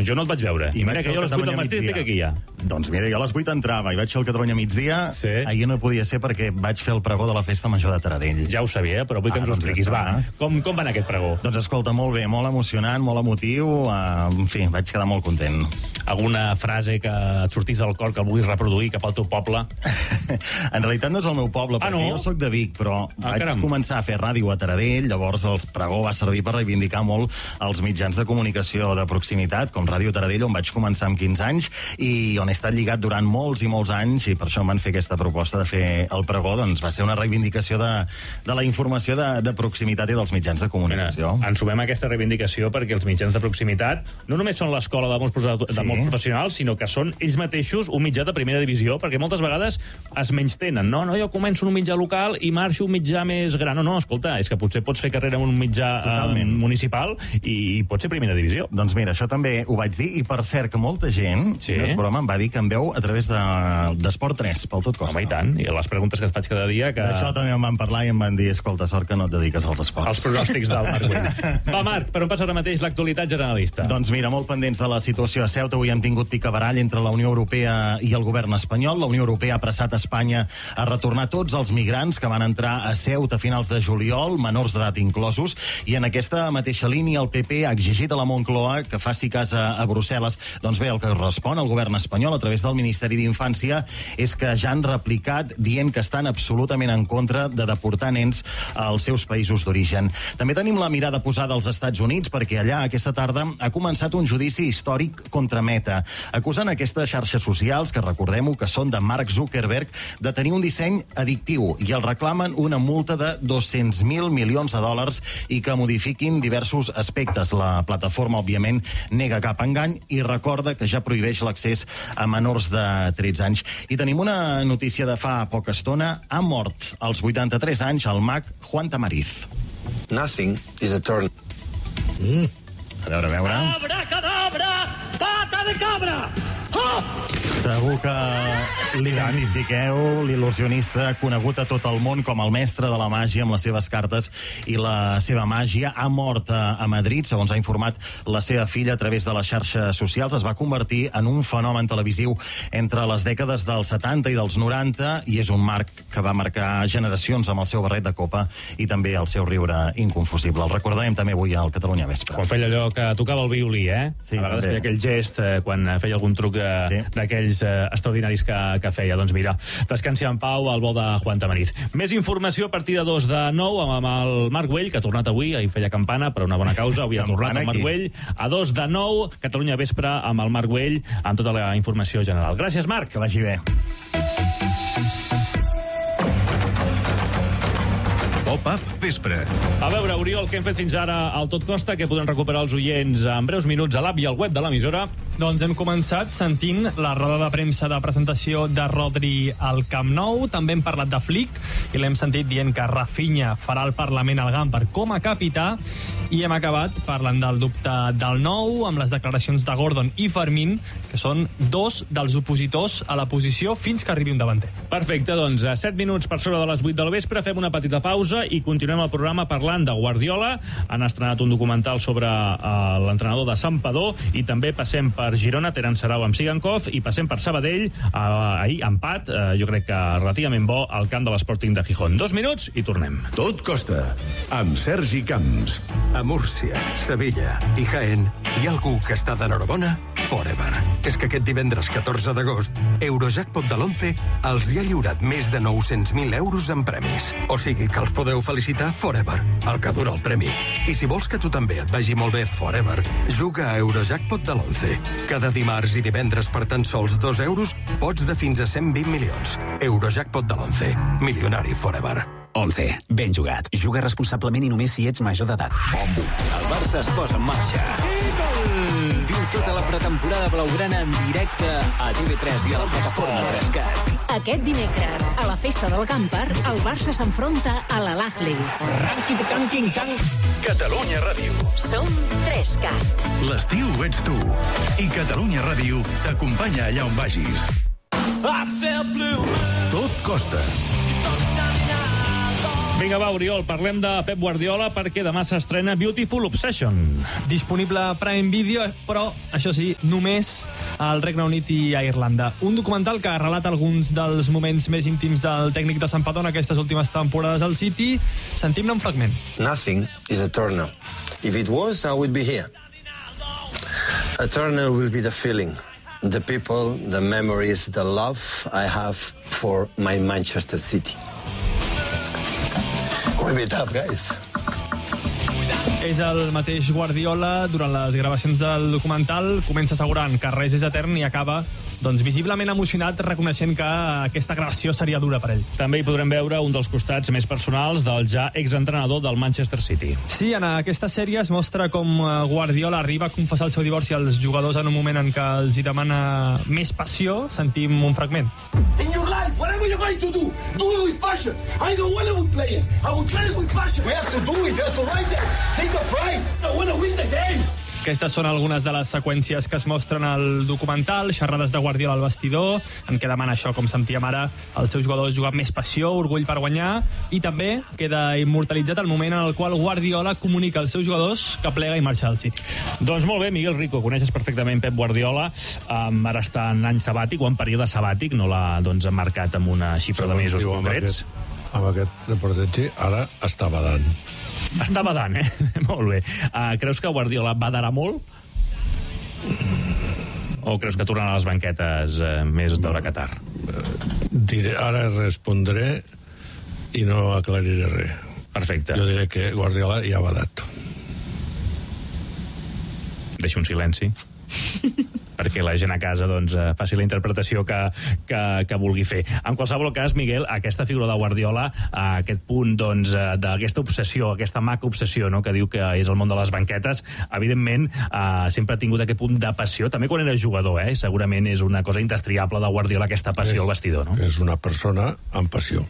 jo no et vaig veure. I mira que jo a les 8 del matí dic que aquí hi ha. Doncs mira, jo a les 8 entrava i vaig fer el Catalunya migdia. Sí. Ahir no podia ser perquè vaig fer el pregó de la Festa Major de Taradell. Ja ho sabia, però vull que ens ho expliquis. Va, com va anar aquest pregó? Doncs escolta, molt bé, molt emocionant, molt emotiu. En fi, vaig quedar molt content. Alguna frase que et sortís del cor que vulguis reproduir cap al teu poble? En realitat no és el meu poble, perquè jo soc de Vic, però vaig començar a fer ràdio a Taradell, llavors el pregó va servir per reivindicar molt els mitjans de comunicació de proximitat, com Ràdio Taradell, on vaig començar amb 15 anys, i on he estat lligat durant molts i molts anys, i per això em van fer aquesta proposta de fer el pregó, doncs va ser una reivindicació de la informació de proximitat i dels mitjans de comunicació. Mira, ens sumem a aquesta reivindicació perquè els mitjans de proximitat no només són l'escola de molts professionals, sinó que són ells mateixos un mitjà de primera divisió, perquè moltes vegades es menystenen, no, jo començo en un mitjà local i marxo un mitjà més gran. No, escolta, és que potser pots fer carrera en un mitjà municipal i pot ser primera divisió. Doncs mira, això també ho vaig dir, i per cert que molta gent, no és broma, em va dir que em veu a través d'Esport 3, pel Tot Costa. Home, i tant, i les preguntes que et faig cada dia... D'això també em van parlar i em van dir, escolta, sort que no et dediques als esports. Els pronòstics del Marc Güell. Va, Marc, per on passa ara mateix l'actualitat generalista? Doncs mira, molt pendents de la situació a Ceuta. Avui hem tingut picabarall entre la Unió Europea i el govern espanyol. La Unió Europea ha pressat Espanya a retornar tots els migrants que van entrar a Ceuta a finals de juliol, menors d'edat inclosos, i en aquesta mateixa línia el PP ha exigit a la Moncloa que faci cas a Brussel·les. Doncs bé, el que respon el govern espanyol a través del Ministeri d'Infància és que ja han replicat dient que estan absolutament en contra de deportar nens als seus països d'origen. També tenim la mirada posada als Estats Units perquè allà aquesta tarda ha començat un judici històric contra Meta, acusant aquestes xarxes socials, que recordem-ho, que són de Mark Zuckerberg, de tenir un disseny addictiu, i el reclamen una multa de $200.000 milions i que modifiquin diversos aspectes. La plataforma, òbviament, nega cap engany i recorda que ja prohibeix l'accés a menors de 13 anys. I tenim una notícia de fa poca estona. Ha mort als 83 anys el mag Juan Tamariz. Nothing is eternal. A veure. Cabra, cadabra, pata de cabra! Oh! Segur que l'identifiqueu, l'il·lusionista conegut a tot el món com el mestre de la màgia amb les seves cartes i la seva màgia. Ha mort a Madrid, segons ha informat la seva filla a través de les xarxes socials. Es va convertir en un fenomen televisiu entre les dècades dels 70 i dels 90 i és un marc que va marcar generacions amb el seu barret de copa i també el seu riure inconfusible. El recordarem també avui al Catalunya Vespre. Quan feia allò que tocava el violí, Sí, a vegades feia aquell gest quan feia algun truc d'aquells extraordinaris que feia. Doncs mira, descansi en pau al vol de Juan Tamariz. Més informació a partir de 2 de 9 amb el Marc Güell, que ha tornat avui, ahir feia campana per una bona causa, avui ha tornat el Marc Güell. A 2 de 9, Catalunya Vespre amb el Marc Güell, amb tota la informació general. Gràcies, Marc. Que vagi bé. Pop-up Vespre. A veure, Oriol, què hem fet fins ara al Tot Costa, que podran recuperar els oients en breus minuts a l'app i al web de l'emissora? Doncs hem començat sentint la roda de premsa de presentació de Rodri al Camp Nou. També hem parlat de Flick i l'hem sentit dient que Rafinha farà el Parlament al Gamper com a capità, i hem acabat parlant del dubte del Nou amb les declaracions de Gordon i Fermín, que són dos dels opositors a la posició fins que arribi un davanter. Perfecte, doncs a 7 minuts per sobre de les 8 del vespre fem una petita pausa i continuem el programa parlant de Guardiola. Han estrenat un documental sobre l'entrenador de Santpedor, i també passem per Girona, Terence Arau amb Sigankov, i passem per Sabadell, ahir empat, jo crec que relativament bo, al camp de l'Sporting de Gijón. 2 minuts i tornem. Tot Costa, amb Sergi Camps. A Múrcia, Sevilla i Jaén hi ha algú que està d'enhorabona forever. És que aquest divendres 14 d'agost, Eurojackpot de l'11 els hi ha lliurat més de 900.000 euros en premis. O sigui que els podeu felicitar forever, el que dura el premi. I si vols que tu també et vagi molt bé forever, juga a Eurojackpot de l'11. Cada dimarts i divendres per tan sols 2 euros pots de fins a 120 milions. Eurojackpot de l'11. Milionari forever. 11. Ben jugat. Juga responsablement i només si ets major d'edat. Bombo. El Barça es posa en marxa. Viu tota la pretemporada blaugrana en directe a TV3 i a la plataforma 3CAT. Aquest dimecres, a la festa del Camper, el Barça s'enfronta a l'Al-Ahly. Catalunya Ràdio. Som 3CAT. L'estiu ets tu. I Catalunya Ràdio t'acompanya allà on vagis. Tot Costa. Vinga, va, Oriol, parlem de Pep Guardiola perquè demà s'estrena Beautiful Obsession. Disponible a Prime Video, però, això sí, només al Regne Unit i a Irlanda. Un documental que relata alguns dels moments més íntims del tècnic de Santpedor en aquestes últimes temporades al City. Sentim-ne un fragment. Nothing is eternal. If it was, I would be here. Eternal will be the feeling, the people, the memories, the love I have for my Manchester City. Will be tough, guys. És el mateix Guardiola durant les gravacions del documental. Comença assegurant que res és etern i acaba visiblement emocionat, reconeixent que aquesta gravació seria dura per ell. També hi podrem veure un dels costats més personals del ja exentrenador del Manchester City. Sí, en aquesta sèrie es mostra com Guardiola arriba a confessar el seu divorci als jugadors en un moment en què els hi demana més passió. Sentim un fragment. In your life, whatever you're going to do it with passion. I don't want it with players. I will play it with passion. We have to do it. We have to write it. Take the pride. I want to win the game. Aquestes són algunes de les seqüències que es mostren al documental, xerrades de Guardiola al vestidor, en què demana això, com sentíem ara, els seus jugadors jugar amb més passió, orgull per guanyar, i també queda immortalitzat el moment en el qual Guardiola comunica als seus jugadors que plega i marxa del City. Doncs molt bé, Miguel Rico, coneixes perfectament Pep Guardiola, ara està en any sabàtic o en període sabàtic, no l'ha marcat amb una xifra de mesos concrets. Amb aquest reportatge, ara està badant. Està badant, Molt bé. Creus que Guardiola badarà molt? O creus que tornarà a les banquetes més d'hora que tard? Ara respondré i no aclariré res. Perfecte. Jo diré que Guardiola ja ha badat. Deixo un silenci perquè la gent a casa faci la interpretació que vulgui fer. En qualsevol cas, Miguel, aquesta figura de Guardiola, aquest punt d'aquesta obsessió, aquesta maca obsessió, que diu que és el món de les banquetes, evidentment sempre ha tingut aquest punt de passió, també quan era jugador, segurament és una cosa indestriable de Guardiola, aquesta passió al vestidor, no? És una persona amb passió.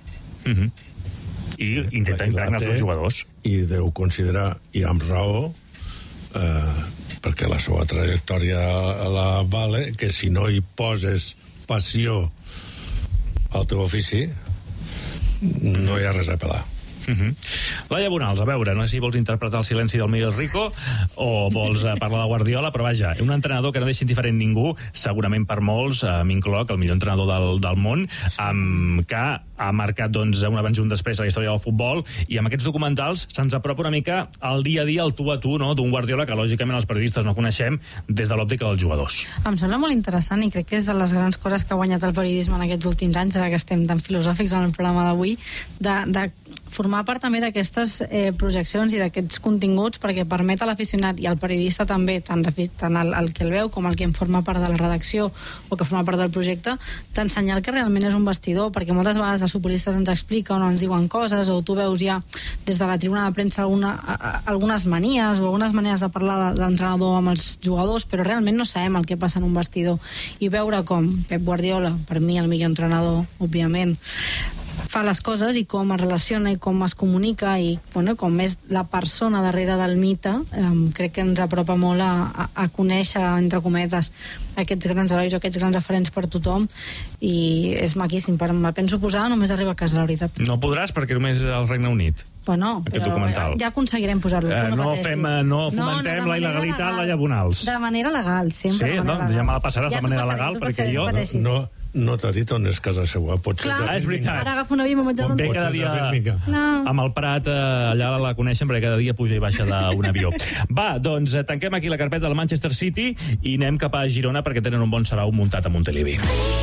I intenta impregnar els jugadors. I deu considerar, i amb raó, perquè la seva trajectòria la vale, que si no hi poses passió al teu ofici no hi ha res a pelar. Laia Bonals, a veure, no sé si vols interpretar el silenci del Miguel Rico o vols parlar de Guardiola, però vaja, un entrenador que no deixa indiferent ningú, segurament per molts, m'incloc, el millor entrenador del món, que ha marcat un abans i un després a la història del futbol, i amb aquests documentals se'ns apropa una mica al dia a dia, al tu a tu, d'un Guardiola que lògicament els periodistes no coneixem des de l'òptica dels jugadors. Em sembla molt interessant i crec que és de les grans coses que ha guanyat el periodisme en aquests últims anys, ara que estem tan filosòfics en el programa d'avui, de formar part també d'aquestes projeccions i d'aquests continguts, perquè permet a l'aficionat i al periodista també, tant el que el veu com el que en forma part de la redacció o que forma part del projecte, d'ensenyar el que realment és un vestidor, perquè moltes vegades els futbolistes ens expliquen o ens diuen coses, o tu veus ja des de la tribuna de premsa algunes manies o algunes maneres de parlar de l'entrenador amb els jugadors, però realment no sabem el que passa en un vestidor. I veure com Pep Guardiola, per mi el millor entrenador, òbviament, fa les coses i com es relaciona i com es comunica i com és la persona darrere del mite, crec que ens apropa molt a conèixer, entre cometes, aquests grans herois o aquests grans referents per tothom, i és maquíssim. Me'l penso posar, només arriba a casa, la veritat. No podràs perquè només al Regne Unit. Bueno, però ja aconseguirem posar-lo. No fomentem la il·legalitat, Laia Bonals. De manera legal, sempre. Sí, ja me la passaràs de manera legal, perquè jo... No t'ha dit on és casa seva. És veritat. Ara agafo un avió i me'n vaig a Londres. Ve cada dia amb el Prat, allà la coneixen, perquè cada dia puja i baixa d'un avió. Va, doncs tanquem aquí la carpeta del Manchester City i anem cap a Girona perquè tenen un bon sarau muntat a Montilivi.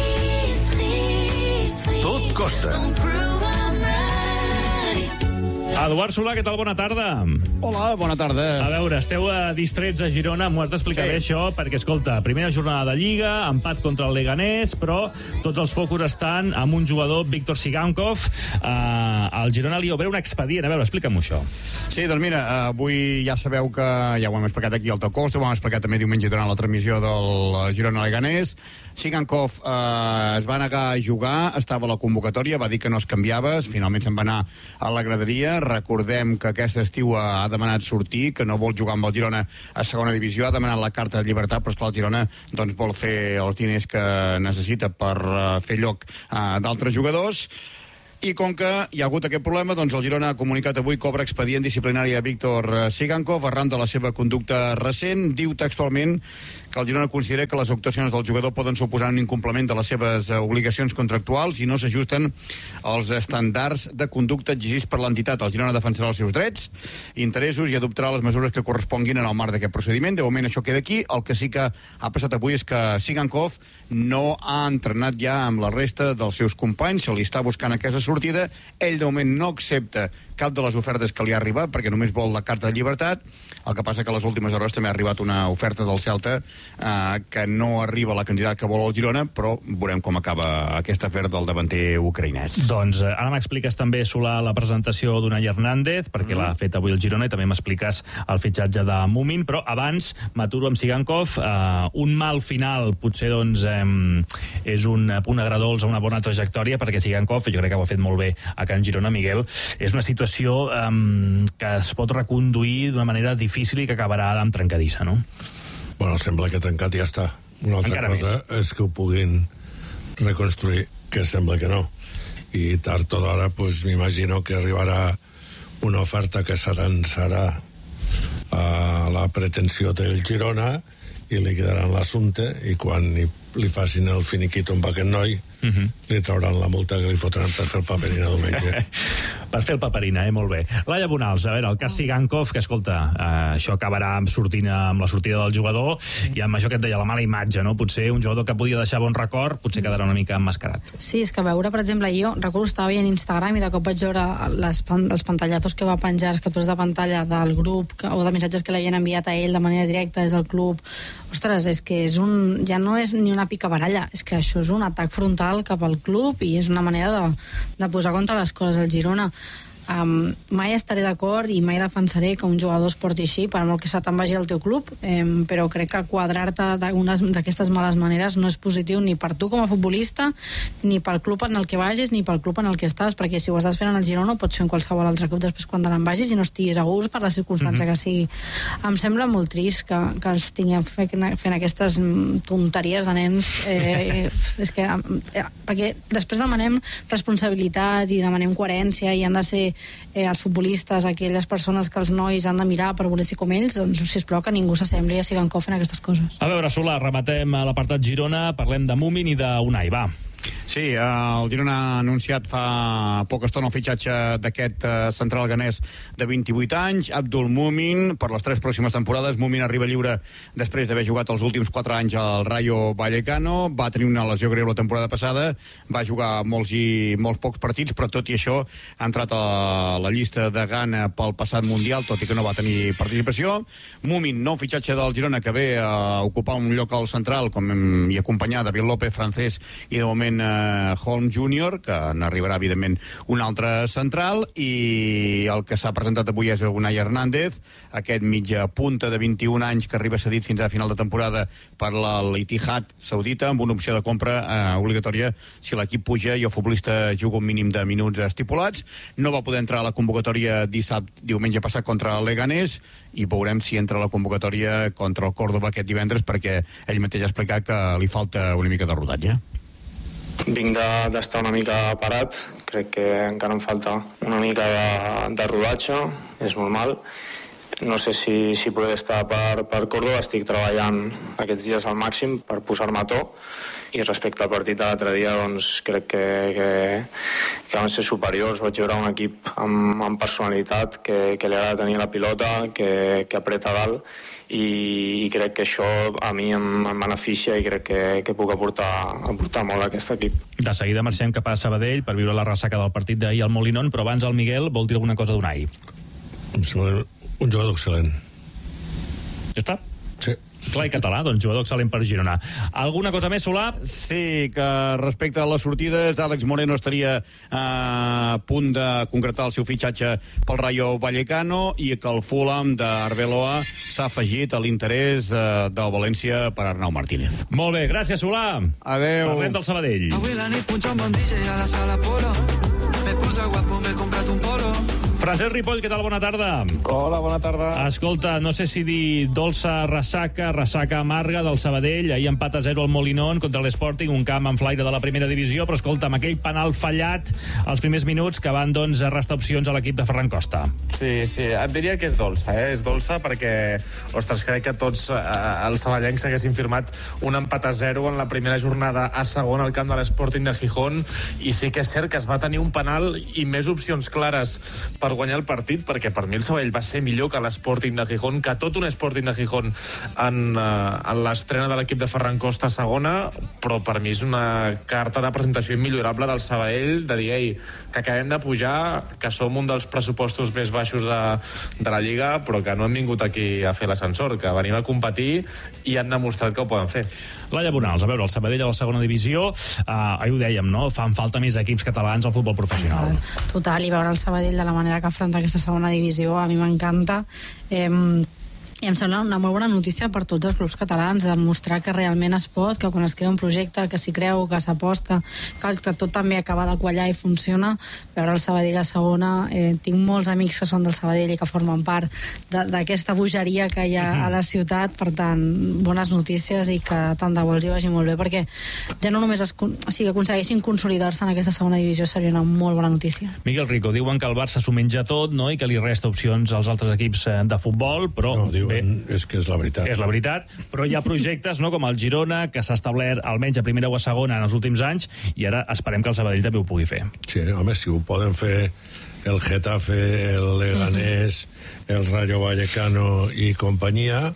Tot costa. Eduard Solà, què tal? Bona tarda. Hola, bona tarda. A veure, esteu distrets a Girona, m'ho has d'explicar bé això, perquè, escolta, primera jornada de Lliga, empat contra el Leganés, però tots els focus estan amb un jugador, Víctor Sigankov. Al Girona li obre un expedient. A veure, explica'm això. Sí, doncs mira, avui ja sabeu que ja ho hem explicat aquí al Tot Costa, ho hem explicat també diumenge durant la transmissió del Girona-Leganés. Sigankov es va negar a jugar, estava a la convocatòria, va dir que no es canviava, finalment se'n va anar a la graderia. Recordem que aquest estiu ha demanat sortir, que no vol jugar amb el Girona a segona divisió, ha demanat la carta de llibertat, però esclar, el Girona vol fer els diners que necessita per fer lloc d'altres jugadors. I com que hi ha hagut aquest problema, doncs el Girona ha comunicat avui que obre expedient disciplinari a Víctor Sigankov arran de la seva conducta recent. Diu textualment que el Girona considera que les actuacions del jugador poden suposar un incompliment de les seves obligacions contractuals i no s'ajusten als estàndards de conducta exigits per l'entitat. El Girona defensarà els seus drets, interessos i adoptarà les mesures que corresponguin en el marc d'aquest procediment. De moment això queda aquí. El que sí que ha passat avui és que Sigankov no ha entrenat ja amb la resta dels seus companys, se li està buscant aquesta sortida. Ell de moment no accepta cap de les ofertes que li ha arribat, perquè només vol la carta de llibertat. El que passa que a les últimes hores també ha arribat una oferta del Celta que no arriba a la quantitat que vol el Girona, però veurem com acaba aquest afer del davanter ucraïnès. Doncs ara m'expliques també, Solà, la presentació d'Unai Hernández, perquè l'ha fet avui el Girona, i també m'expliques el fitxatge de Mumin, però abans m'aturo amb Sigankov. Un mal final potser doncs és un punt agredolç a una bona trajectòria, perquè Sigankov, jo crec que ho ha fet molt bé a Can Girona, Miguel, és una situació que es pot reconduir d'una manera difícil i que acabarà amb trencadissa, no? Bueno, sembla que trencat ja està. Una altra cosa és que ho puguin reconstruir, que sembla que no. I tard o d'hora, pues, m'imagino que arribarà una oferta que serà a la pretensió del Girona i li quedaran l'assumpte, i quan li facin el finiquito amb aquest noi, li trauran la multa que li fotran per fer el paperina diumenge. Per fer el paperina, molt bé. Laia Bonals, a veure, el cas Sigankov, que escolta, això acabarà sortint amb la sortida del jugador, i amb això que et deia, la mala imatge, no? Potser un jugador que podia deixar bon record, potser quedarà una mica emmascarat. Sí, és que veure, per exemple, jo recordo estava veient Instagram i de cop vaig veure els pantallazos que va penjar, els captures de pantalla del grup, o de missatges que l'havien enviat a ell de manera directa des del club. Ostres, és que ja no és ni una picabaralla, és que això és un atac frontal cap al club i és una manera de posar contra les coses al Girona. Mai estaré d'acord i mai defensaré que un jugador es porti així, per molt que se te'n vagi al teu club, però crec que quadrar-te d'aquestes males maneres no és positiu ni per tu com a futbolista, ni pel club en el que vagis, ni pel club en el que estàs, perquè si ho estàs fent en el Girona ho pots fer en qualsevol altre club després quan te n'en vagis i no estiguis a gust per la circumstància que sigui. Em sembla molt trist que es tinguin fent aquestes tonteries de nens, és que perquè després demanem responsabilitat i demanem coherència i han de ser els futbolistes, aquelles persones que els nois han de mirar per voler ser com ells, doncs sisplau que ningú s'assembli a Sigankov en aquestes coses. A veure, Solà, rematem l'apartat Girona, parlem de Mumin i d'Unai, va. Sí, el Girona ha anunciat fa poca estona el fitxatge d'aquest central ganès de 28 anys, Abdul Mumin, per les 3 pròximes temporades. Mumin arriba lliure després d'haver jugat els últims 4 anys al Rayo Vallecano, va tenir una lesió greu la temporada passada, va jugar molts pocs partits, però tot i això ha entrat a la llista de Ghana pel passat Mundial, tot i que no va tenir participació. Mumin, nou fitxatge del Girona, que ve a ocupar un lloc al central, i acompanyar David López, Francés, i de moment Holm Júnior, que n'arribarà evidentment un altre central, i el que s'ha presentat avui és Unai Hernández, aquest mitja punta de 21 anys que arriba cedit fins a final de temporada per l'Ittihad saudita, amb una opció de compra obligatòria si l'equip puja i el futbolista juga un mínim de minuts estipulats. No va poder entrar a la convocatòria diumenge passat contra el Leganés, i veurem si entra a la convocatòria contra el Córdoba aquest divendres, perquè ell mateix ha explicat que li falta una mica de rodatge. Vinc d'estar una mica parat, crec que encara em falta una mica de rodatge, és normal. No sé si podré estar per Córdoba, estic treballant aquests dies al màxim per posar-me a to, i respecte al partit de l'altre dia, doncs crec que van ser superiors. Vaig veure un equip amb personalitat, que li agrada tenir la pilota, que apreta dalt, i crec que això a mi em beneficia i crec que puc aportar molt a aquest equip. De seguida marxem cap a Sabadell per viure la ressaca del partit d'ahir al Molinón, però abans el Miguel vol dir alguna cosa d'Unai. Un jugador excel·lent. Ja està? Sí. Clar i català, doncs jugador excel·lent per Girona. Alguna cosa més, Solà? Sí, que respecte a les sortides, Àlex Moreno estaria a punt de concretar el seu fitxatge pel Rayo Vallecano, i que el Fulham d'Arbeloa s'ha afegit a l'interès del València per Arnau Martínez. Molt bé, gràcies, Solà. Adéu. Parlem del Sabadell. Avui la nit punxo amb DJ a la sala Polo. Me puse guapo, me he comprat un polo. Francesc Ripoll, què tal? Bona tarda. Hola, bona tarda. Escolta, no sé si dir dolça ressaca amarga del Sabadell. Ahir empat a 0 al Molinón contra l'Sporting, un camp en flaire de la primera divisió, però escolta, amb aquell penal fallat als primers minuts que van, doncs, restar opcions a l'equip de Ferran Costa. Sí, et diria que és dolça, És dolça perquè, ostres, crec que tots els saballencs haguessin firmat un empat a 0 en la primera jornada a segon al camp de l'Sporting de Gijón, i sí que és cert que es va tenir un penal i més opcions clares per guanyar el partit, perquè per mi el Sabadell va ser millor que l'Sporting de Gijón, que tot un Sporting de Gijón en l'estrena de l'equip de Ferran Costa a segona, però per mi és una carta de presentació immillorable del Sabadell, de dir, ei, que acabem de pujar, que som un dels pressupostos més baixos de la Lliga, però que no hem vingut aquí a fer l'ascensor, que venim a competir i han demostrat que ho poden fer. Laia Bonals, a veure, el Sabadell a la segona divisió, ahir ho dèiem, no? Fan falta més equips catalans al futbol professional. Total, i veure el Sabadell de la manera que afronta aquesta segona divisió a mi m'encanta. I em sembla una molt bona notícia per tots els clubs catalans, demostrar que realment es pot, que quan es crea un projecte, que s'hi creu, que s'aposta, que tot també acaba de quallar i funciona. Veure el Sabadell a segona, tinc molts amics que són del Sabadell i que formen part d'aquesta bogeria que hi ha a la ciutat, per tant, bones notícies i que tant de bo els hi vagi molt bé, perquè ja no només que aconsegueixin consolidar-se en aquesta segona divisió seria una molt bona notícia. Miguel Rico, diuen que el Barça s'ho menja tot, no?, i que li resta opcions als altres equips de futbol, però... No, és que és la veritat. És la veritat, però hi ha projectes, no?, com el Girona, que s'ha establert almenys a primera o a segona en els últims anys, i ara esperem que el Sabadell també ho pugui fer. Sí, home, si ho poden fer el Getafe, el Leganés, el Rayo Vallecano i companyia,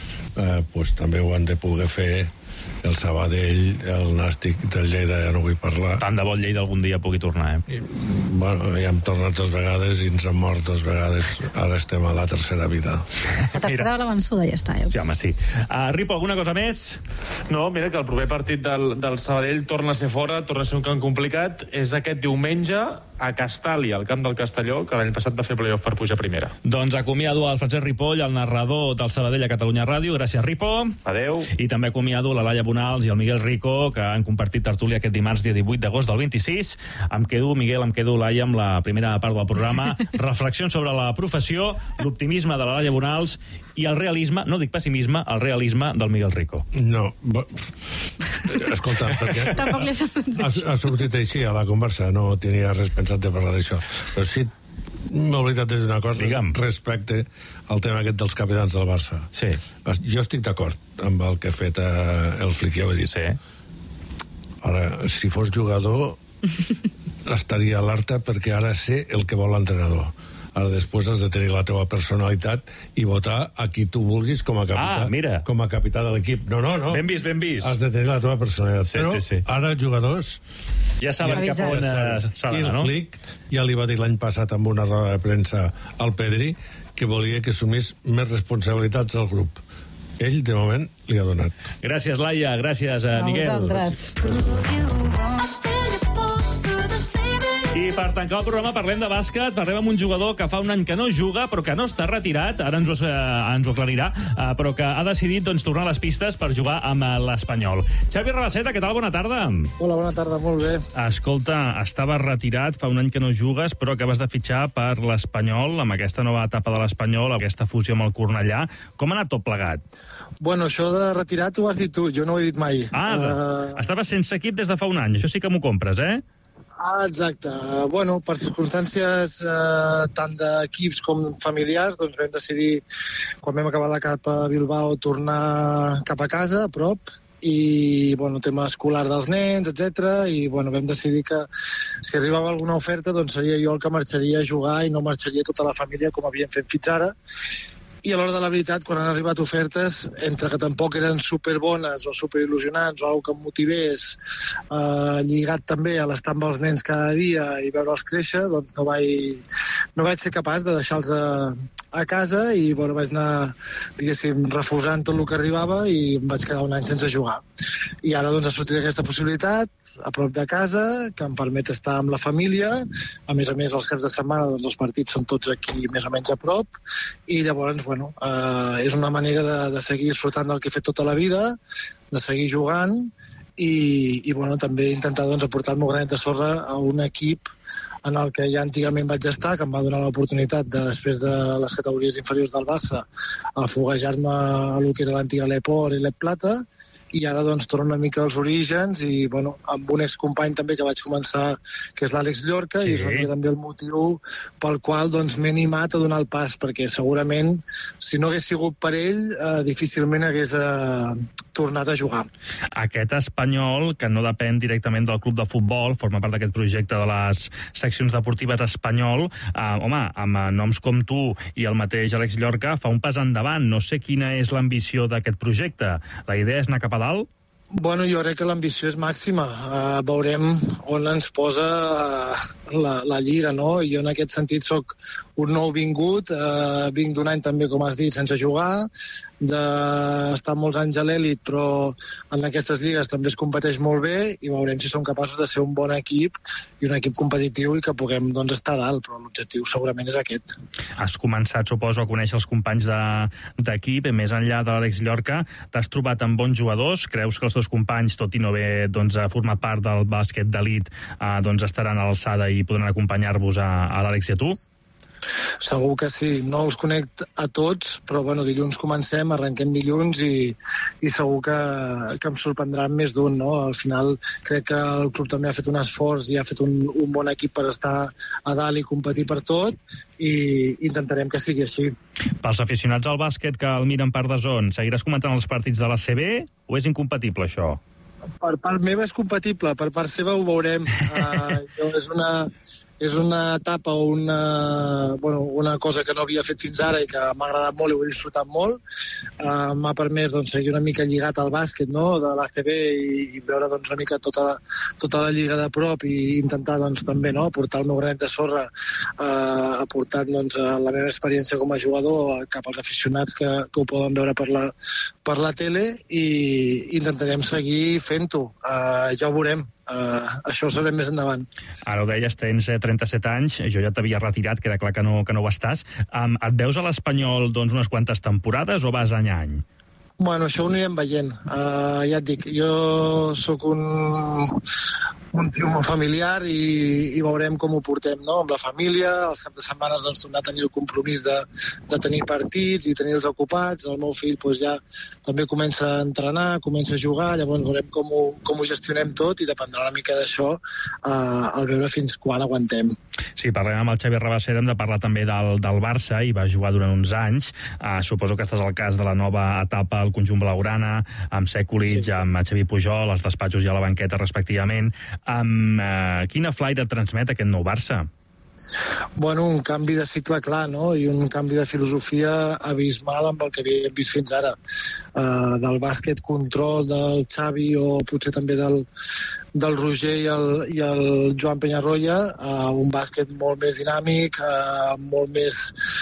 pues també ho han de poder fer el Sabadell, el Nàstic del Lleida, ja no vull parlar. Tant de bo el Lleida algun dia pugui tornar, Bueno, ja hem tornat 2 vegades i ens hem mort 2 vegades. Ara estem a la tercera vida. La tercera hora vençuda, ja està. Sí, home, sí. Ripo, alguna cosa més? No, mira, que el proper partit del Sabadell torna a ser fora, torna a ser un camp complicat. És aquest diumenge a Castàlia, al camp del Castelló, que l'any passat va fer playoff per pujar a primera. Doncs acomiado el Francesc Ripoll, el narrador del Sabadell a Catalunya Ràdio. Gràcies, Ripo. Adeu. I també acomiado la Laia Bonals i el Miguel Rico, que han compartit tertúlia aquest dimarts, dia 18 d'agost del 26. Em quedo, Miguel, Laia, amb la primera part del programa. Reflexions sobre la professió, l'optimisme de la Laia Bonals i el realisme, no dic pessimisme, el realisme del Miguel Rico. No, escolta, perquè ha sortit així a la conversa, no tenia res pensat de parlar d'això, però sí m'he oblidat de dir una cosa. Digue'm. Respecte al tema aquest dels capitans del Barça. Sí. Jo estic d'acord amb el que ha fet el Flick, ja ho he dit. Sí. Ara, si fos jugador estaria alerta, perquè ara sé el que vol l'entrenador. Ara després has de tenir la teva personalitat i votar a qui tu vulguis com a capità, com a capità de l'equip. No. Ben vist. Has de tenir la teva personalitat. Sí. Ara els jugadors ja saben cap on s'ha d'anar, no? I el Flick ja li va dir l'any passat amb una roda de premsa al Pedri que volia que assumís més responsabilitats al grup. Ell, de moment, li ha donat. Gràcies, Laia. Gràcies, Miguel. I per tancar el programa parlem de bàsquet, parlem amb un jugador que fa un any que no juga, però que no està retirat, ara ens ho aclarirà, però que ha decidit tornar a les pistes per jugar amb l'Espanyol. Xavi Rabaseta, què tal? Bona tarda. Hola, bona tarda, molt bé. Escolta, estaves retirat, fa un any que no jugues, però acabes de fitxar per l'Espanyol, amb aquesta nova etapa de l'Espanyol, aquesta fusió amb el Cornellà. Com ha anat tot plegat? Bueno, això de retirat ho has dit tu, jo no ho he dit mai. Estaves sense equip des de fa un any, això sí que m'ho compres, Exacte. Bueno, per circumstàncies tant d'equips com familiars, doncs vam decidir, quan vam acabar la capa a Bilbao, tornar cap a casa, a prop, i, bueno, tema escolar dels nens, etc. I, bueno, vam decidir que si arribava alguna oferta, doncs seria jo el que marxaria a jugar i no marxaria tota la família com havíem fet fins ara. I a l'hora de la veritat, quan han arribat ofertes, entre que tampoc eren superbones o superil·lusionants o alguna que em motivés, lligat també a l'estar amb els nens cada dia i veure'ls créixer, doncs no vaig ser capaç de deixar-los a casa i, bueno, vaig anar, diguéssim, refusant tot el que arribava i em vaig quedar un any sense jugar. I ara, doncs, ha sortit aquesta possibilitat a prop de casa, que em permet estar amb la família. A més, els caps de setmana, doncs, els partits són tots aquí més o menys a prop, i llavors, bueno, és una manera de seguir disfrutant del que he fet tota la vida, de seguir jugant i bueno, també intentar, doncs, aportar el meu granet de sorra a un equip en el que ja antigament vaig estar, que em va donar l'oportunitat, després de les categories inferiors del Barça, a foguejar-me a lo que era l'antiga l'Eport i l'Ep Plata, i ara doncs torno una mica als orígens i bueno, amb un excompany també que vaig començar, que és l'Àlex Llorca, i és una mica també el motiu pel qual doncs m'he animat a donar el pas, perquè segurament si no hagués sigut per ell difícilment hagués tornat a jugar. Aquest Espanyol, que no depèn directament del club de futbol, forma part d'aquest projecte de les seccions deportives Espanyol, home, amb noms com tu i el mateix Àlex Llorca, fa un pas endavant. No sé quina és l'ambició d'aquest projecte. La idea és anar cap a dalt? Bueno, jo crec que l'ambició és màxima. Veurem on ens posa la Lliga, no? Jo en aquest sentit soc un nou vingut, vinc d'un any també, com has dit, sense jugar, d'estar molts anys a l'èlit, però en aquestes lligues també es competeix molt bé i veurem si som capaços de ser un bon equip i un equip competitiu i que puguem doncs, estar a dalt, però l'objectiu segurament és aquest. Has començat, suposo, a conèixer els companys d'equip, més enllà de l'Àlex Llorca, t'has trobat amb bons jugadors? Creus que els teus companys, tot i no haver format part del bàsquet d'elit, estaran a l'alçada i podran acompanyar-vos a l'Àlex i a tu? Segur que sí, no els conec a tots, però bueno, dilluns comencem, arrenquem dilluns i segur que em sorprendran més d'un, no? Al final crec que el club també ha fet un esforç i ha fet un bon equip per estar a dalt i competir per tot i intentarem que sigui així. Pels aficionats al bàsquet que el miren per DAZN, seguiràs comentant els partits de la CB o és incompatible això? Per part meva és compatible, per part seva ho veurem. És una etapa o una cosa que no havia fet fins ara i que m'ha agradat molt i ho he disfrutat molt. M'ha permès seguir una mica lligat al bàsquet, no?, de l'ACB i veure una mica tota la lliga de prop i intentar també aportar el meu granet de sorra, aportant la meva experiència com a jugador cap als aficionats que ho poden veure per la tele i intentarem seguir fent-ho. Ja ho veurem. Això ho sabrem més endavant. Ara ho deies, tens 37 anys, jo ja t'havia retirat, queda clar que no ho estàs. Et veus a l'Espanyol unes quantes temporades o vas any a any? Bueno, això ho anirem veient. Ja et dic, jo sóc un tio molt familiar i veurem com ho portem, no?, amb la família. Els caps de setmana tornar a tenir el compromís de tenir partits i tenir-los ocupats. El meu fill ja també comença a entrenar, comença a jugar, llavors veurem com ho gestionem tot i dependrà una mica d'això al veure fins quan aguantem. Sí, parlem amb el Xavi Rabaseda, hem de parlar també del Barça, i va jugar durant uns anys. Suposo que estàs al cas de la nova etapa al conjunt blaugrana, amb Sekulic, amb Xavi Pujol, als despatxos i a la banqueta, respectivament. Quina flaire et transmet aquest nou Barça? Bueno, un canvi de cicle clar, no?, i un canvi de filosofia abismal amb el que havíem vist fins ara. Del bàsquet control del Xavi o potser també del Roger i el Joan Peñarroya, un bàsquet molt més dinàmic, molt més,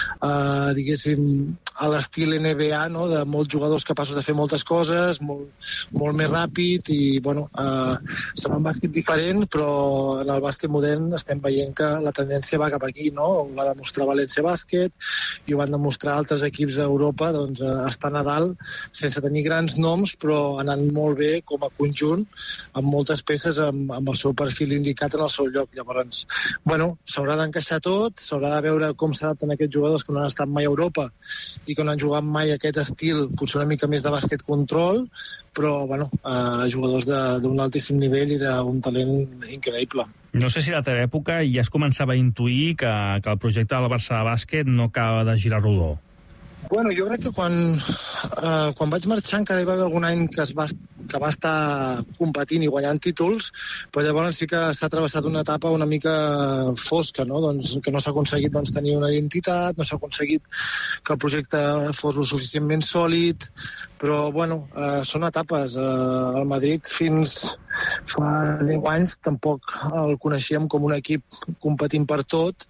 diguéssim, a l'estil NBA, no?, de molts jugadors capaços de fer moltes coses, molt més ràpid i, bueno, serà un bàsquet diferent, però en el bàsquet modern estem veient que la tendència va cap aquí, no? Ho va demostrar València Bàsquet i ho van demostrar altres equips a Europa, estant a dalt sense tenir grans noms, però anant molt bé com a conjunt, amb moltes peces amb el seu perfil indicat en el seu lloc. Llavors, bueno, s'haurà d'encaixar tot, s'haurà de veure com s'adapten aquests jugadors que no han estat mai a Europa i que no han jugat mai aquest estil, potser una mica més de bàsquet control, però, bueno, jugadors d'un altíssim nivell i d'un talent increïble. No sé si a la teva època ja es començava a intuir que el projecte del Barça de bàsquet no acaba de girar rodó. Bueno, jo crec que quan vaig marxar encara hi va haver algun any que va estar competint i guanyant títols, però llavors sí que s'ha travessat una etapa una mica fosca, no? Que no s'ha aconseguit tenir una identitat, no s'ha aconseguit que el projecte fos lo suficientment sòlid, però bueno, són etapes. El Madrid fins fa 10 anys tampoc el coneixíem com un equip competint per tot,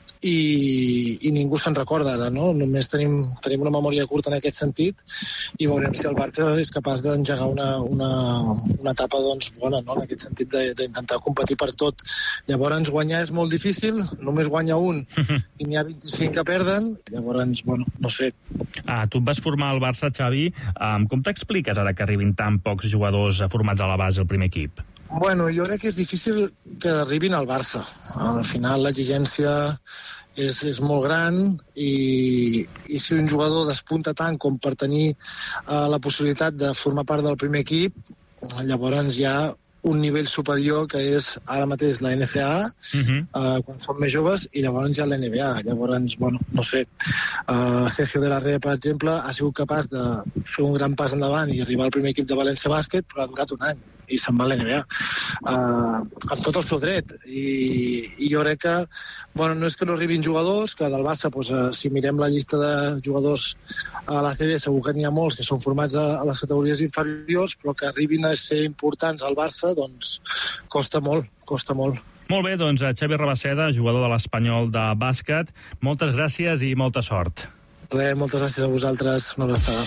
i ningú se'n recorda ara, no? Només tenim una memòria curta en aquest sentit i veurem si el Barça és capaç d'engegar una etapa bona, no?, en aquest sentit d'intentar competir per tot. Llavors guanyar és molt difícil, només guanya un i n'hi ha 25 que perden, llavors, bueno, no sé. Tu et vas formar al Barça, Xavi. Com t'expliques ara que arribin tan pocs jugadors formats a la base al primer equip? Bueno, jo crec que és difícil que arribin al Barça. Al final l'exigència és molt gran i si un jugador despunta tant com per tenir la possibilitat de formar part del primer equip, llavors hi ha un nivell superior que és ara mateix la NCAA, quan són més joves, i llavors hi ha la NBA. Llavors, bueno, no sé, Sergio de la Rea, per exemple, ha sigut capaç de fer un gran pas endavant i arribar al primer equip de València Bàsquet, però ha durat un any i se'n va a la NBA amb tot el seu dret, i jo crec que, bueno, no és que no arribin jugadors, que del Barça, doncs, si mirem la llista de jugadors a la CB, segur que n'hi ha molts que són formats a les categories inferiors, però que arribin a ser importants al Barça, doncs costa molt, costa molt. Molt bé, doncs Xavi Rabaseda, jugador de l'Espanyol de bàsquet, moltes gràcies i molta sort. Res, moltes gràcies a vosaltres, una abraçada.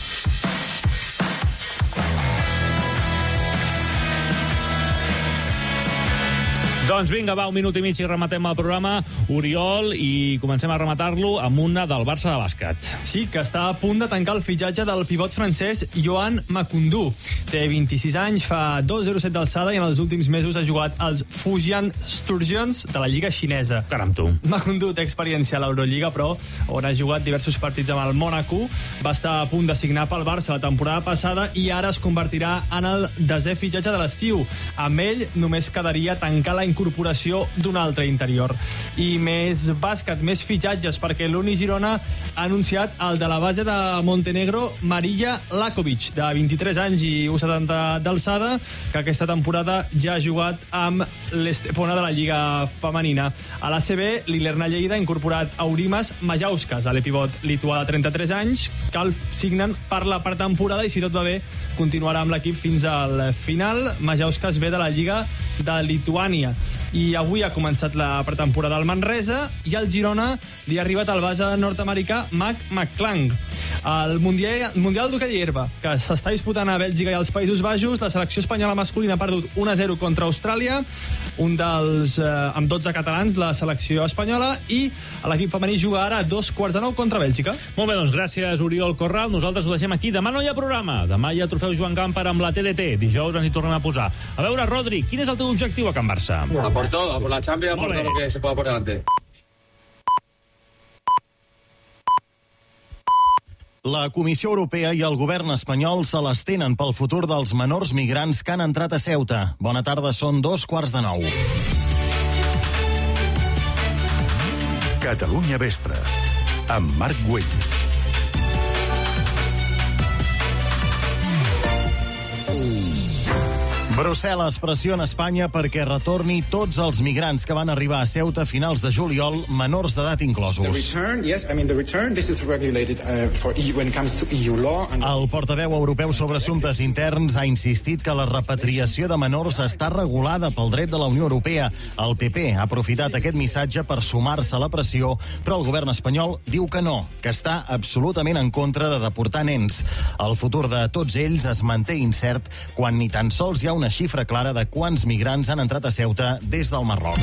Doncs vinga, va, un minut i mig i rematem el programa. Oriol, i comencem a rematar-lo amb una del Barça de bàsquet. Sí, que està a punt de tancar el fitxatge del pivot francès Yoann Makoundou. Té 26 anys, fa 2,07 d'alçada i en els últims mesos ha jugat als Fujian Sturgeons de la Lliga xinesa. Caram, tu. Makoundou té experiència a l'Eurolliga, però on ha jugat diversos partits amb el Mònaco. Va estar a punt de signar pel Barça la temporada passada i ara es convertirà en el 10è fitxatge de l'estiu. Amb ell només quedaria tancar la incorporació d'un altre interior. I més bàsquet, més fitxatges, perquè l'Uni Girona ha anunciat el de la base de Montenegro, Marija Lakovic, de 23 anys i 1,70 d'alçada, que aquesta temporada ja ha jugat amb l'Estepona de la Lliga Femenina. A l'ACB, l'Ilerna Lleida ha incorporat Aurimas Majauskas, a l'epivot lituà de 33 anys, que el signen per la pretemporada i, si tot va bé, continuarà amb l'equip fins al final. Majauskas ve de la Lliga de Lituània i avui ha començat la pretemporada al Manresa i al Girona li ha arribat el base nord-americà Mac McClung. El Mundial d'Hoquei Herba, que s'està disputant a Bèlgica i als Països Baixos, la selecció espanyola masculina ha perdut 1-0 contra Austràlia, un dels amb 12 catalans, la selecció espanyola, i l'equip femení juga ara a 8:45 contra Bèlgica. Molt bé, doncs gràcies, Oriol Corral. Nosaltres ho deixem aquí. Demà no hi ha programa. Demà hi ha trofeu Joan Gamper amb la TDT. Dijous ens hi tornem a posar. A veure, Rodri, quin és el teu objectiu a Can Barça? A por todo, a por la Champions, por todo lo que se pueda por delante. La Comissió Europea i el govern espanyol se les tenen pel futur dels menors migrants que han entrat a Ceuta. Bona tarda, són 8:45. Catalunya Vespre, amb Marc Güell. Brussel·les pressiona Espanya perquè retorni tots els migrants que van arribar a Ceuta a finals de juliol, menors d'edat inclosos. El portaveu europeu sobre assumptes interns ha insistit que la repatriació de menors està regulada pel dret de la Unió Europea. El PP ha aprofitat aquest missatge per sumar-se a la pressió, però el govern espanyol diu que no, que està absolutament en contra de deportar nens. El futur de tots ells es manté incert quan ni tan sols hi ha una xifra clara de quants migrants han entrat a Ceuta des del Marroc.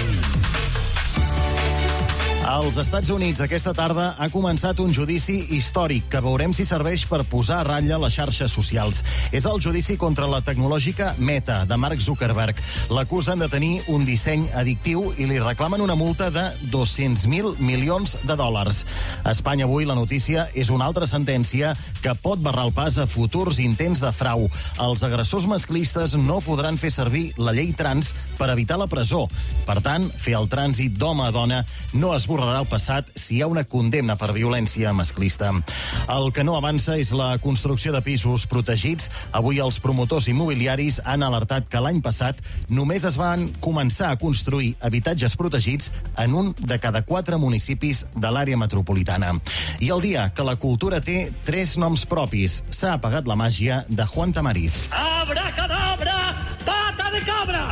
Als Estats Units aquesta tarda ha començat un judici històric que veurem si serveix per posar a ratlla les xarxes socials. És el judici contra la tecnològica Meta, de Mark Zuckerberg. L'acusen de tenir un disseny addictiu i li reclamen una multa de 200.000 milions de dòlars. A Espanya avui la notícia és una altra sentència que pot barrar el pas a futurs intents de frau. Els agressors masclistes no podran fer servir la llei trans per evitar la presó. Per tant, fer el trànsit d'home a dona no es borrarà el passat si hi ha una condemna per violència masclista. El que no avança és la construcció de pisos protegits. Avui els promotors immobiliaris han alertat que l'any passat només es van començar a construir habitatges protegits en un de cada 4 municipis de l'àrea metropolitana. I el dia que la cultura té 3 noms propis, s'ha apagat la màgia de Juan Tamariz. Abracadabra, pata de cabra!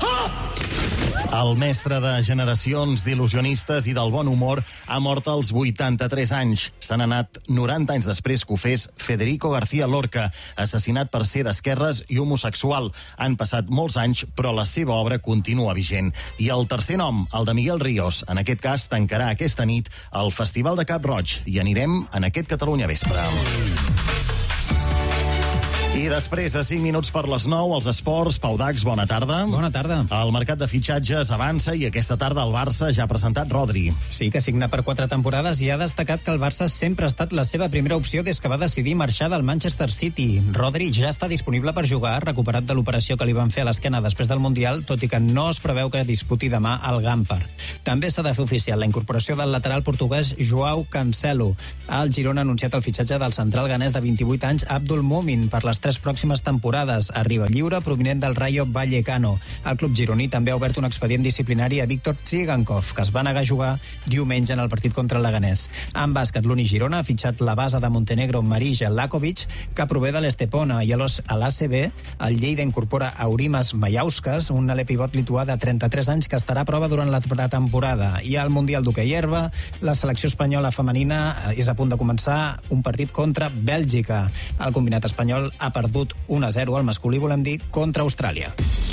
El mestre de generacions d'il·lusionistes i del bon humor ha mort als 83 anys. Se n'ha anat 90 anys després que ho fes Federico García Lorca, assassinat per ser d'esquerres i homosexual. Han passat molts anys, però la seva obra continua vigent. I el tercer nom, el de Miguel Ríos, en aquest cas tancarà aquesta nit el Festival de Cap Roig i anirem en aquest Catalunya Vespre. I després, a 5 minuts per les 9, els esports. Pau Dax, bona tarda. Bona tarda. El mercat de fitxatges avança i aquesta tarda el Barça ja ha presentat Rodri. Sí, que signa per 4 temporades i ha destacat que el Barça sempre ha estat la seva primera opció des que va decidir marxar del Manchester City. Rodri ja està disponible per jugar, recuperat de l'operació que li van fer a l'esquena després del Mundial, tot i que no es preveu que disputi demà al Gampar. També s'ha de fer oficial la incorporació del lateral portuguès Joao Cancelo. El Girona ha anunciat el fitxatge del central ganès de 28 anys Abdul Mumin per les 3 pròximes temporades. Arriba lliure provinent del Rayo Vallecano. El club gironí també ha obert un expedient disciplinari a Víctor Tsigankov, que es va negar a jugar diumenge en el partit contra el Leganés. En bàsquet, l'Uni Girona ha fitxat la base de Montenegro Marija Lakovic, que prové de l'Estepona, i a l'ACB el Lleida incorpora Aurimas Majauskas, un alè pivot lituà de 33 anys que estarà a prova durant la pretemporada. I al Mundial d'Hoquei Herba, la selecció espanyola femenina és a punt de començar un partit contra Bèlgica. El combinat espanyol ha perdut 1-0 al masculí, volem dir, contra Austràlia.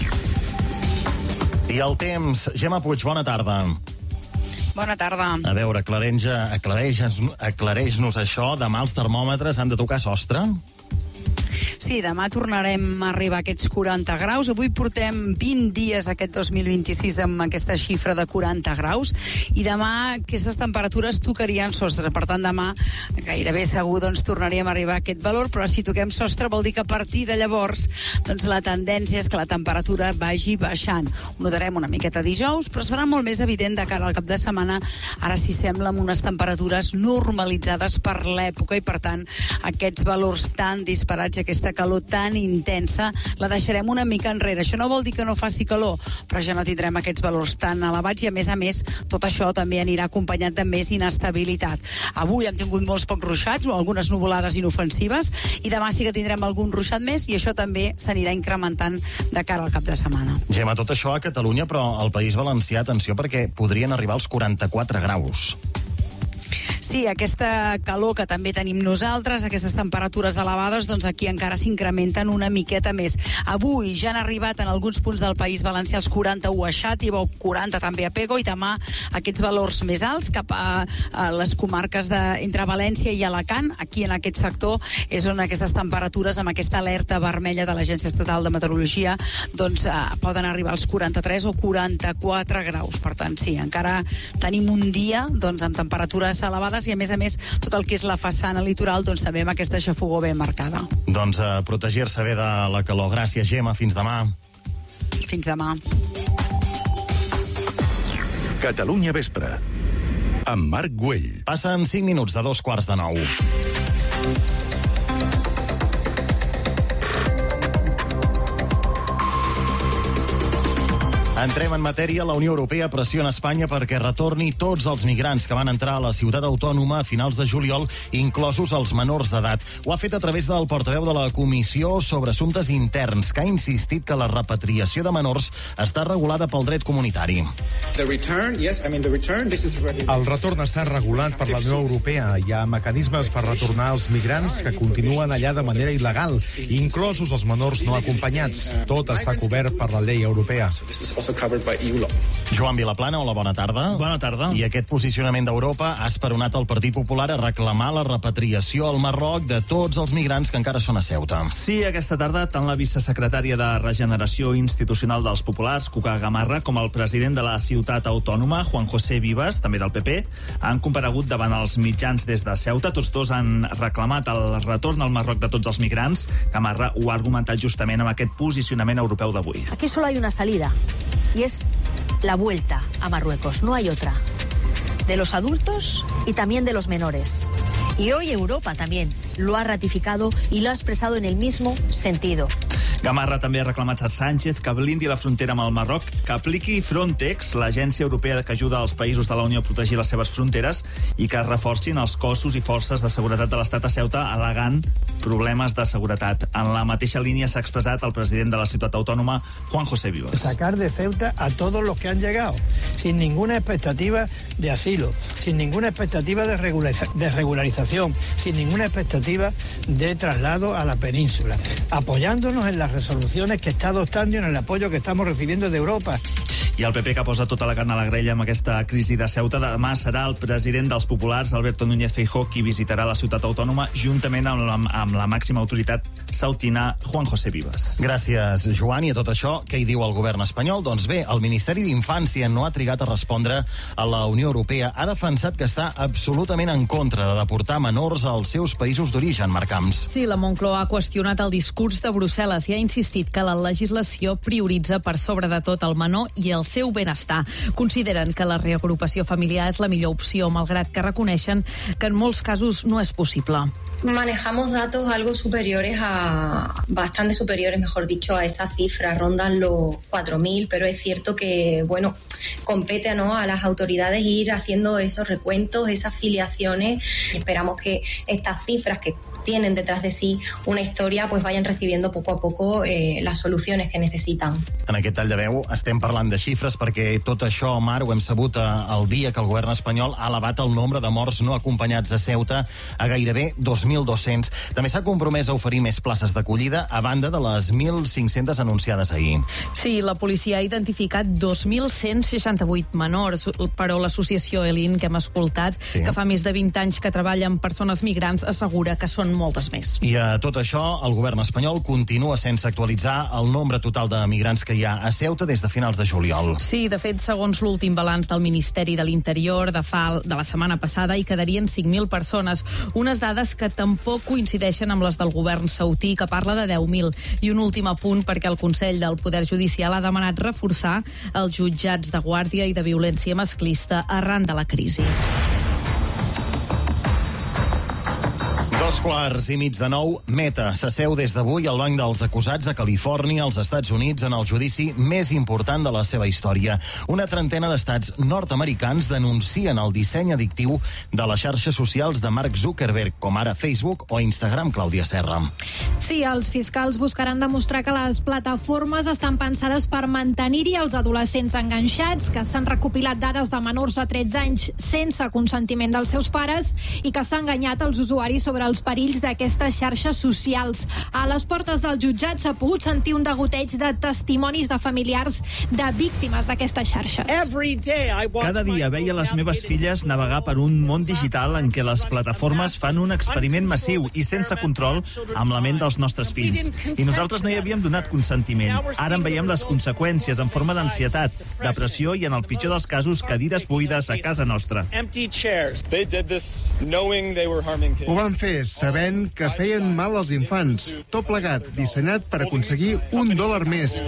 I el temps. Gemma Puig, bona tarda. Bona tarda. A veure, aclareix-nos això. Demà els termòmetres han de tocar sostre? Sí, demà tornarem a arribar a aquests 40 graus. Avui portem 20 dies aquest 2026 amb aquesta xifra de 40 graus i demà aquestes temperatures tocarien sostre. Per tant, demà gairebé segur tornaríem a arribar a aquest valor, però si toquem sostre vol dir que a partir de llavors la tendència és que la temperatura vagi baixant. Ho notarem una miqueta dijous, però es farà molt més evident de cara al cap de setmana. Ara sí sembla amb unes temperatures normalitzades per l'època i, per tant, aquests valors tan disparats i aquesta calor tan intensa la deixarem una mica enrere. Això no vol dir que no faci calor, però ja no tindrem aquests valors tan elevats i, a més, tot això també anirà acompanyat de més inestabilitat. Avui hem tingut molts pocs ruixats o algunes nuvolades inofensives i demà sí que tindrem algun ruixat més i això també s'anirà incrementant de cara al cap de setmana. Gemma, tot això a Catalunya, però al País Valencià, atenció, perquè podrien arribar als 44 graus. Sí, aquesta calor que també tenim nosaltres, aquestes temperatures elevades, aquí encara s'incrementen una miqueta més. Avui ja han arribat en alguns punts del País Valencià els 41 a Xàtiva o 40 també a Pego, i demà aquests valors més alts cap a les comarques entre València i Alacant. Aquí en aquest sector és on aquestes temperatures, amb aquesta alerta vermella de l'Agència Estatal de Meteorologia, poden arribar als 43 o 44 graus. Per tant, sí, encara tenim un dia amb temperatures elevades i, a més, tot el que és la façana litoral, també amb aquesta xafogor ben marcada. Doncs a protegir-se bé de la calor. Gràcies, Gemma. Fins demà. Fins demà. Catalunya Vespre, amb Marc Güell. Passen 5 minuts de 8:45. Entrem en matèria. La Unió Europea pressiona Espanya perquè retorni tots els migrants que van entrar a la ciutat autònoma a finals de juliol, inclosos els menors d'edat. Ho ha fet a través del portaveu de la Comissió sobre Assumptes Interns, que ha insistit que la repatriació de menors està regulada pel dret comunitari. El retorn està regulat per la Unió Europea. Hi ha mecanismes per retornar els migrants que continuen allà de manera il·legal, inclosos els menors no acompanyats. Tot està cobert per la llei europea. Joan Vilaplana, hola, bona tarda. Bona tarda. I aquest posicionament d'Europa ha esperonat el Partit Popular a reclamar la repatriació al Marroc de tots els migrants que encara són a Ceuta. Sí, aquesta tarda tant la vicesecretària de Regeneració Institucional dels Populars, Cuca Gamarra, com el president de la ciutat autònoma, Juan José Vives, també del PP, han comparegut davant els mitjans des de Ceuta. Tots dos han reclamat el retorn al Marroc de tots els migrants. Gamarra ho ha argumentat justament amb aquest posicionament europeu d'avui. Aquí solo hay una salida. Y es la vuelta a Marruecos, no hay otra. De los adultos y también de los menores. Y hoy Europa también lo ha ratificado y lo ha expresado en el mismo sentido. Gamarra també ha reclamat a Sánchez que blindi la frontera amb el Marroc, que apliqui Frontex, l'agència europea que ajuda els països de la Unió a protegir les seves fronteres, i que reforcin els cossos i forces de seguretat de l'Estat a Ceuta, al·legant problemes de seguretat. En la mateixa línia s'ha expressat el president de la ciutat autònoma, Juan José Vives. Sacar de Ceuta a todos los que han llegado, sin ninguna expectativa de asilo, sin ninguna expectativa de regularización, sin ninguna expectativa de traslado a la península, apoyándonos en las resoluciones que está adoptando y en el apoyo que estamos recibiendo de Europa. i el PP, que posa tota la carn a la grella amb aquesta crisi de Ceuta. Demà serà el president dels Populars, Alberto Núñez Feijóo, qui visitarà la ciutat autònoma juntament amb la màxima autoritat ceutina, Juan José Vives. Gràcies, Joan. I a tot això, què hi diu el govern espanyol? Doncs bé, el Ministeri d'Infància no ha trigat a respondre a la Unió Europea. Ha defensat que està absolutament en contra de deportar menors als seus països d'origen, Marc Camps. Sí, la Moncloa ha qüestionat el discurs de Brussel·les i ha insistit que la legislació prioritza per sobre de tot el menor i el seu benestar. Consideren que la reagrupació familiar és la millor opció, malgrat que reconeixen que en molts casos no és possible. Manejamos datos algo superiores bastante superiores, mejor dicho, a esa cifra, rondan los 4.000, pero es cierto que, bueno, compete, ¿no?, a las autoridades ir haciendo esos recuentos, esas filiaciones. Esperamos que estas cifras que tienen detrás de sí una historia, pues vayan recibiendo poco a poco las soluciones que necesitan. En aquest tall de veu estem parlant de xifres perquè tot això, Mar, ho hem sabut el dia que el govern espanyol ha elevat el nombre de morts no acompanyats a Ceuta a gairebé 2.200. També s'ha compromès a oferir més places d'acollida a banda de les 1.500 anunciades ahir. Sí, la policia ha identificat 2.168 menors, però l'associació ELIN, que hem escoltat, que fa més de 20 anys que treballa amb persones migrants, assegura que són moltes més. I a tot això, el govern espanyol continua sense actualitzar el nombre total de migrants que hi ha a Ceuta des de finals de juliol. Sí, de fet, segons l'últim balanç del Ministeri de l'Interior de la setmana passada, hi quedarien 5.000 persones, unes dades que tampoc coincideixen amb les del govern sautí, que parla de 10.000. I un últim apunt, perquè el Consell del Poder Judicial ha demanat reforçar els jutjats de guàrdia i de violència masclista arran de la crisi. 2:15 Meta s'asseu des d'avui al banc dels acusats a Califòrnia, als Estats Units, en el judici més important de la seva història. Una trentena d'estats nord-americans denuncien el disseny addictiu de les xarxes socials de Mark Zuckerberg, com ara Facebook o Instagram, Clàudia Serra. Sí, els fiscals buscaran demostrar que les plataformes estan pensades per mantenir-hi els adolescents enganxats, que s'han recopilat dades de menors de 13 anys sense consentiment dels seus pares i que s'ha enganyat els usuaris sobre els perills d'aquestes xarxes socials. A les portes del jutjat s'ha pogut sentir un degoteig de testimonis de familiars de víctimes d'aquestes xarxes. Cada dia veia les meves filles navegar per un món digital en què les plataformes fan un experiment massiu i sense control amb la ment dels nostres fills. I nosaltres no hi havíem donat consentiment. Ara en veiem les conseqüències en forma d'ansietat, depressió i, en el pitjor dels casos, cadires buides a casa nostra. Ho van fer sabent que feien mal als infants. Tot plegat, dissenyat per aconseguir $1 més.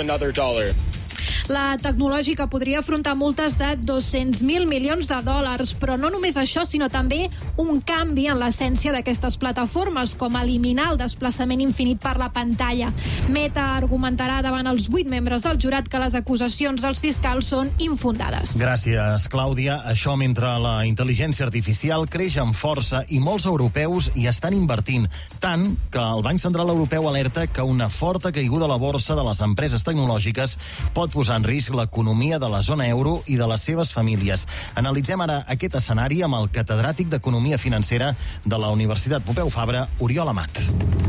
La tecnològica podria afrontar multes de $200.000 milions, però no només això, sinó també un canvi en l'essència d'aquestes plataformes, com eliminar el desplaçament infinit per la pantalla. Meta argumentarà davant els 8 membres del jurat que les acusacions dels fiscals són infundades. Gràcies, Clàudia. Això mentre la intel·ligència artificial creix amb força i molts europeus hi estan invertint, tant que el Banc Central Europeu alerta que una forta caiguda a la borsa de les empreses tecnològiques pot posar en risc l'economia de la zona euro i de les seves famílies. Analitzem ara aquest escenari amb el catedràtic d'Economia Financera de la Universitat Pompeu Fabra, Oriol Amat.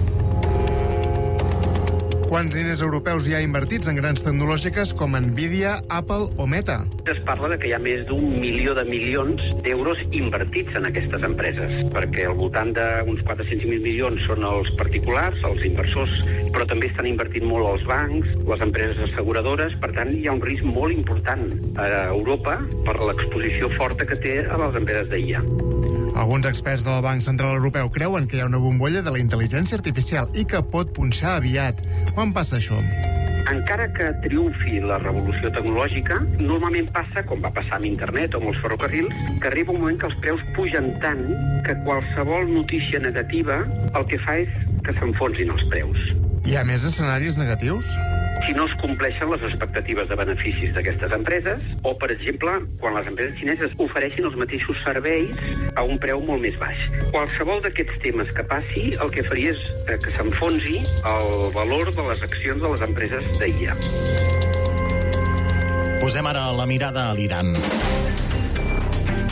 Quants diners europeus hi ha invertits en grans tecnològiques com Nvidia, Apple o Meta? Es parla de que hi ha més d'1 milió de milions d'euros invertits en aquestes empreses, perquè al voltant d'uns 400.000 milions són els particulars, els inversors, però també estan invertint molt els bancs, les empreses asseguradores. Per tant, hi ha un risc molt important a Europa per l'exposició forta que té a les empreses d'IA. Alguns experts del Banc Central Europeu creuen que hi ha una bombolla de la intel·ligència artificial i que pot punxar aviat. Quan passa això? Encara que triomfi la revolució tecnològica, normalment passa, com va passar amb internet o amb els ferrocarrils, que arriba un moment que els preus pugen tant que qualsevol notícia negativa el que fa és que s'enfonsin els preus. Hi ha més escenaris negatius? Si no es compleixen les expectatives de beneficis d'aquestes empreses, o, per exemple, quan les empreses xineses ofereixin els mateixos serveis a un preu molt més baix. Qualsevol d'aquests temes que passi, el que faria és que s'enfonsi el valor de les accions de les empreses d'IA. Posem ara la mirada a l'Iran.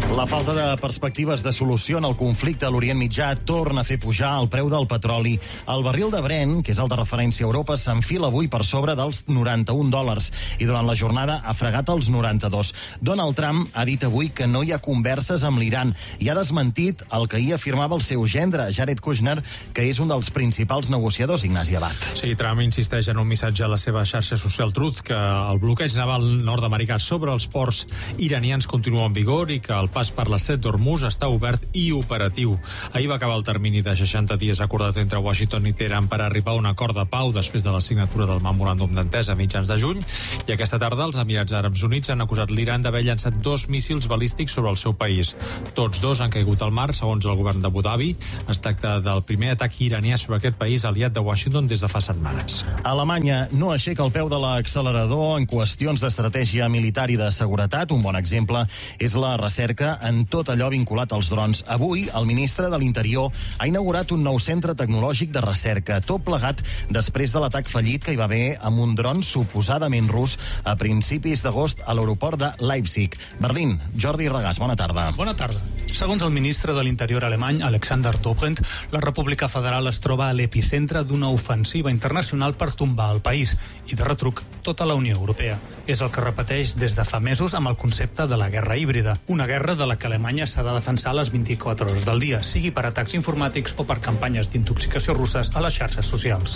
La falta de perspectives de solució en el conflicte a l'Orient Mitjà torna a fer pujar el preu del petroli. El barril de Brent, que és el de referència a Europa, s'enfila avui per sobre dels $91 i durant la jornada ha fregat els 92. Donald Trump ha dit avui que no hi ha converses amb l'Iran i ha desmentit el que ahir afirmava el seu gendre, Jared Kushner, que és un dels principals negociadors, Ignasi Abad. Sí, Trump insisteix en un missatge a la seva xarxa social Truth que el bloqueig naval nord-americà sobre els ports iranians continua en vigor i que el pas per l'estret d'Hormuz està obert i operatiu. Ahir va acabar el termini de 60 dies acordat entre Washington i Teheran per arribar a un acord de pau després de la signatura del memoràndum d'entesa a mitjans de juny, i aquesta tarda els Emirats Àrabs Units han acusat l'Iran d'haver llançat 2 míssils balístics sobre el seu país. Tots 2 han caigut al mar, segons el govern d'Abu Dhabi. Es tracta del primer atac iranià sobre aquest país aliat de Washington des de fa setmanes. Alemanya no aixeca el peu de l'accelerador en qüestions d'estratègia militar i de seguretat. Un bon exemple és la recerca en tot allò vinculat als drons. Avui, el ministre de l'Interior ha inaugurat un nou centre tecnològic de recerca, tot plegat després de l'atac fallit que hi va haver amb un dron suposadament rus a principis d'agost a l'aeroport de Leipzig. Berlín, Jordi Regàs, bona tarda. Bona tarda. Segons el ministre de l'Interior alemany, Alexander Dobrindt, la República Federal es troba a l'epicentre d'una ofensiva internacional per tombar el país i, de retruc, tota la Unió Europea. És el que repeteix des de fa mesos amb el concepte de la guerra híbrida, una guerra de la que Alemanya s'ha de defensar a les 24 hores del dia, sigui per atacs informàtics o per campanyes d'intoxicació russes a les xarxes socials.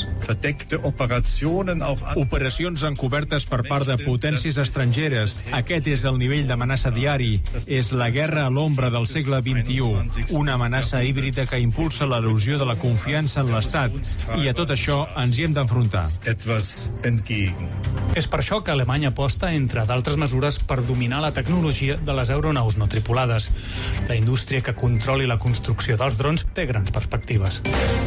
Operacions encobertes per part de potències estrangeres. Aquest és el nivell d'amenaça diari. És la guerra a l'ombra del segle XXI. Una amenaça híbrida que impulsa l'erosió de la confiança en l'Estat. I a tot això ens hi hem d'enfrontar. És per això que Alemanya aposta, entre d'altres mesures, per dominar la tecnologia de les aeronaus no tripulades. La indústria que controli la construcció dels drons té grans perspectives.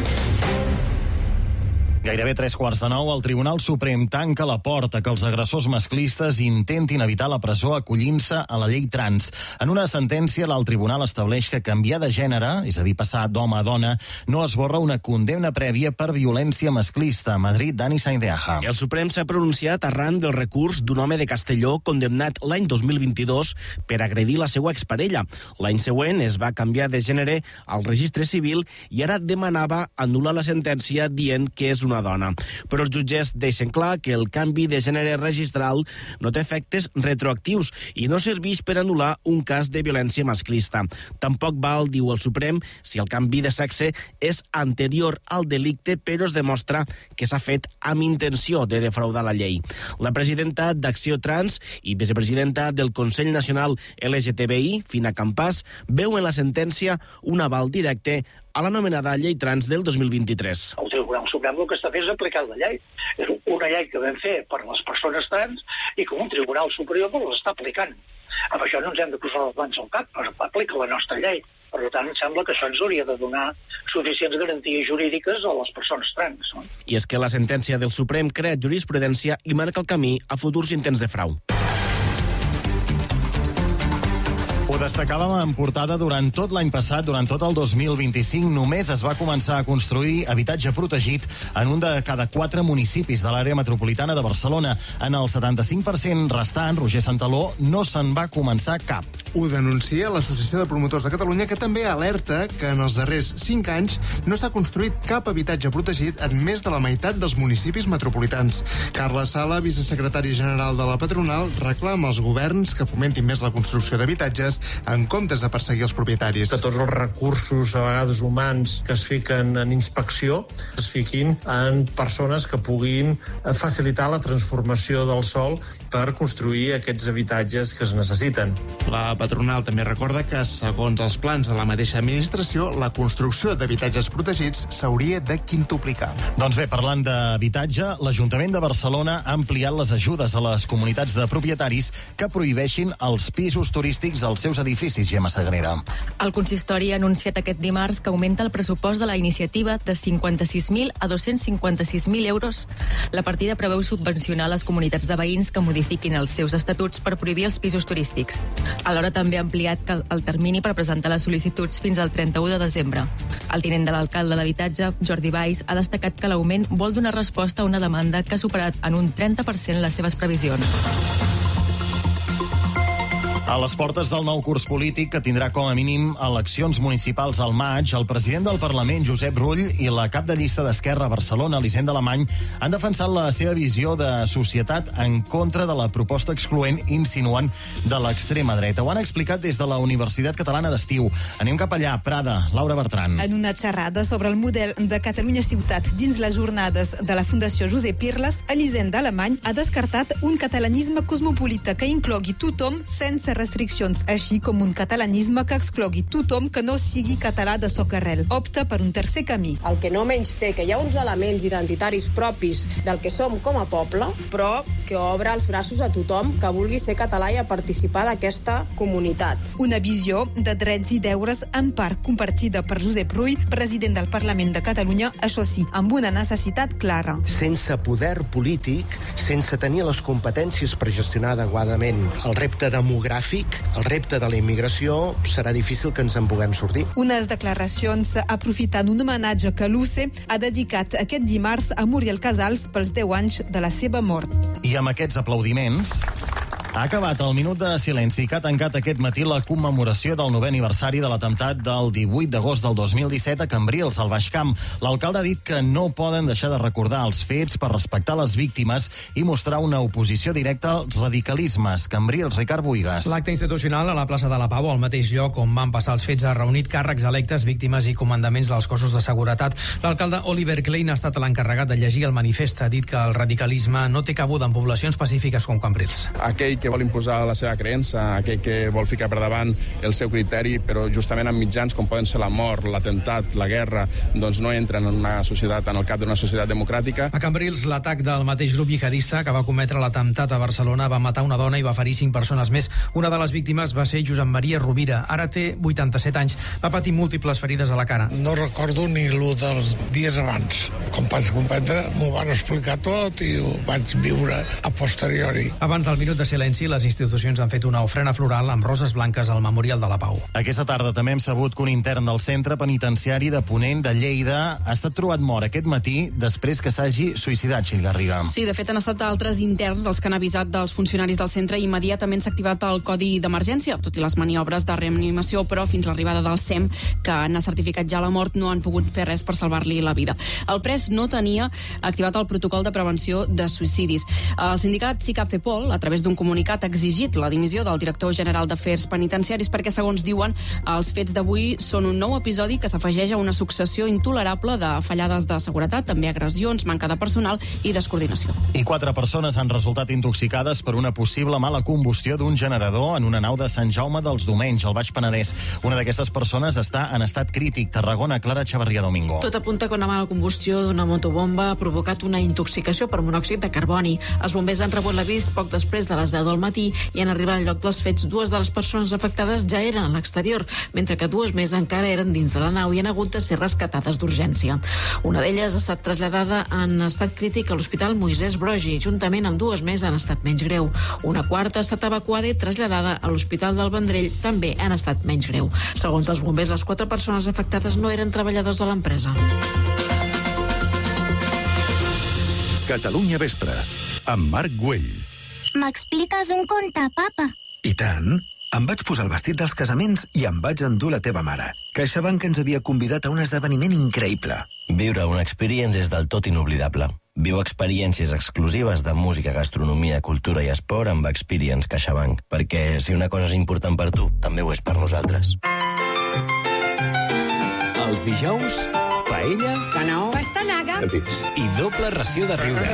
Gairebé 9:15, el Tribunal Suprem tanca la porta que els agressors masclistes intentin evitar la presó acollint-se a la llei trans. En una sentència, l'alt tribunal estableix que canviar de gènere, és a dir, passar d'home a dona, no esborra una condemna prèvia per violència masclista. A Madrid, Dani Saindeaja. El Suprem s'ha pronunciat arran del recurs d'un home de Castelló condemnat l'any 2022 per agredir la seva exparella. L'any següent es va canviar de gènere al registre civil i ara demanava anul·lar la sentència dient que és una dona. Però els jutges deixen clar que el canvi de gènere registral no té efectes retroactius i no serveix per anul·lar un cas de violència masclista. Tampoc val, diu el Suprem, si el canvi de sexe és anterior al delicte, però es demostra que s'ha fet amb intenció de defraudar la llei. La presidenta d'Acció Trans i vicepresidenta del Consell Nacional LGTBI, Fina Campàs, veu en la sentència un aval directe a l'anomenada llei trans del 2023. El Tribunal Suprem el que està fent és aplicar la llei. És una llei que vam fer per a les persones trans i que un Tribunal Superior l'està aplicant. Amb això no ens hem de posar les mans al cap, aplica la nostra llei. Per tant, em sembla que això ens hauria de donar suficients garanties jurídiques a les persones trans. No? I és que la sentència del Suprem crea jurisprudència i marca el camí a futurs intents de frau. Ho destacàvem en portada durant tot l'any passat, durant tot el 2025, només es va començar a construir habitatge protegit en un de cada 4 municipis de l'àrea metropolitana de Barcelona. En el 75% restant, Roger Santaló, no se'n va començar cap. Ho denuncia l'Associació de Promotors de Catalunya, que també alerta que en els darrers 5 anys no s'ha construït cap habitatge protegit en més de la meitat dels municipis metropolitans. Carla Sala, vicesecretari general de la patronal, reclama als governs que fomentin més la construcció d'habitatges en comptes de perseguir els propietaris. Que tots els recursos, a vegades humans, que es fiquen en inspecció, es fiquin en persones que puguin facilitar la transformació del sòl per construir aquests habitatges que es necessiten. La patronal també recorda que, segons els plans de la mateixa administració, la construcció d'habitatges protegits s'hauria de quintuplicar. Doncs bé, parlant d'habitatge, l'Ajuntament de Barcelona ha ampliat les ajudes a les comunitats de propietaris que prohibeixin els pisos turístics als seus edificis, Gemma Sagrera. El consistori ha anunciat aquest dimarts que augmenta el pressupost de la iniciativa de 56.000 a 256.000 euros. La partida preveu subvencionar les comunitats de veïns que modifiquin els seus estatuts per prohibir els pisos turístics. Alhora també ha ampliat el termini per presentar les sol·licituds fins al 31 de desembre. El tinent de l'alcalde d'Habitatge, Jordi Valls, ha destacat que l'augment vol donar resposta a una demanda que ha superat en un 30% les seves previsions. A les portes del nou curs polític, que tindrà com a mínim eleccions municipals al maig, el president del Parlament, Josep Rull, i la cap de llista d'Esquerra a Barcelona, Elisenda Alemany, han defensat la seva visió de societat en contra de la proposta excloent insinuant de l'extrema dreta. Ho han explicat des de la Universitat Catalana d'Estiu. Anem cap allà, Prada, Laura Bertran. En una xerrada sobre el model de Catalunya Ciutat dins les jornades de la Fundació Josep Irles, Elisenda Alemany ha descartat un catalanisme cosmopolita que inclogui tothom sense restriccions, així com un catalanisme que exclogui tothom que no sigui català de socarrel. Opta per un tercer camí. El que no menys té que hi ha uns elements identitaris propis del que som com a poble, però que obre els braços a tothom que vulgui ser català i a participar d'aquesta comunitat. Una visió de drets i deures en part compartida per Josep Rull, president del Parlament de Catalunya, això sí, amb una necessitat clara. Sense poder polític, sense tenir les competències per gestionar adequadament el repte demogràfic, el repte de la immigració, serà difícil que ens en puguem sortir. Unes declaracions aprofitant un homenatge que l'UCE ha dedicat aquest dimarts a Muriel Casals pels 10 anys de la seva mort. I amb aquests aplaudiments ha acabat el minut de silenci que ha tancat aquest matí la commemoració del 9è aniversari de l'atemptat del 18 d'agost del 2017 a Cambrils, al Baix Camp. L'alcalde ha dit que no poden deixar de recordar els fets per respectar les víctimes i mostrar una oposició directa als radicalismes. Cambrils, Ricard Buigas. L'acte institucional a la plaça de la Pau, al mateix lloc on van passar els fets, ha reunit càrrecs electes, víctimes i comandaments dels cossos de seguretat. L'alcalde Oliver Klein ha estat l'encarregat de llegir el manifest. Ha dit que el radicalisme no té cabuda en poblacions pacífiques com Cambrils. Aquell que vol imposar la seva creença, aquell que vol ficar per davant el seu criteri, però justament amb mitjans com poden ser la mort, l'atemptat, la guerra, doncs no entren en una societat, en el cap d'una societat democràtica. A Cambrils, l'atac del mateix grup jihadista que va cometre l'atemptat a Barcelona va matar una dona i va ferir 5 persones més. Una de les víctimes va ser Josep Maria Rovira. Ara té 87 anys. Va patir múltiples ferides a la cara. No recordo ni el dels dies abans. Com pots comprendre, m'ho van explicar tot i ho vaig viure a posteriori. Abans del minut de silenci, les institucions han fet una ofrena floral amb roses blanques al Memorial de la Pau. Aquesta tarda també hem sabut que un intern del centre penitenciari de Ponent de Lleida ha estat trobat mort aquest matí després que s'hagi suïcidat, Txell Garriga. Sí, de fet han estat altres interns els que han avisat dels funcionaris del centre i immediatament s'ha activat el codi d'emergència, tot i les maniobres de reanimació, però fins l'arribada del SEM, que n'ha certificat ja la mort, no han pogut fer res per salvar-li la vida. El pres no tenia activat el protocol de prevenció de suïcidis. El sindicat SICAP FEPOL, a través d'un comunicat, ha exigit la dimissió del director general d'Afers Penitenciaris perquè, segons diuen, els fets d'avui són un nou episodi que s'afegeix a una successió intolerable de fallades de seguretat, també agressions, manca de personal i descoordinació. I 4 persones han resultat intoxicades per una possible mala combustió d'un generador en una nau de Sant Jaume dels Domenys, al Baix Penedès. Una d'aquestes persones està en estat crític. Tarragona, Clara Xavarria Domingo. Tot apunta que una mala combustió d'una motobomba ha provocat una intoxicació per monòxid de carboni. Els bombers han rebut l'avís poc després de les 10 del matí i en arribar al lloc dels fets, 2 de les persones afectades ja eren a l'exterior, mentre que 2 més encara eren dins de la nau i han hagut de ser rescatades d'urgència. Una d'elles ha estat traslladada en estat crític a l'Hospital Moisès Broggi, juntament amb 2 més en estat menys greu. Una quarta ha estat evacuada i traslladada a l'Hospital del Vendrell, també en estat menys greu. Segons els bombers, les 4 persones afectades no eren treballadors de l'empresa. Catalunya Vespre, amb Marc Güell. M'expliques un conte, papa? I tant. Em vaig posar el vestit dels casaments i em vaig endur la teva mare. CaixaBank ens havia convidat a un esdeveniment increïble. Viure una experience és del tot inoblidable. Viu experiències exclusives de música, gastronomia, cultura i esport amb Experience CaixaBank. Perquè si una cosa és important per tu, també ho és per nosaltres. Els dijous, paella, pastanaga i doble ració de riure.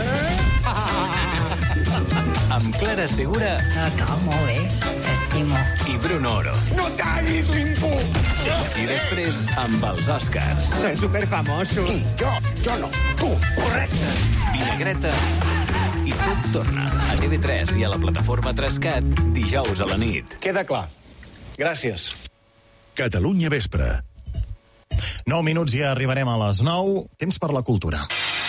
Amb Clara Segura. Molt bé, t'estimo. I Bruno Oro. No tallis l'imput! I després amb els Oscars. Soy superfamoso. Jo no, tu, correcte. Vinagreta. I tot torna a TV3 i a la plataforma 3CAT dijous a la nit. Queda clar. Gràcies. Catalunya Vespre. 9 minuts i arribarem a les 9. Temps per la cultura.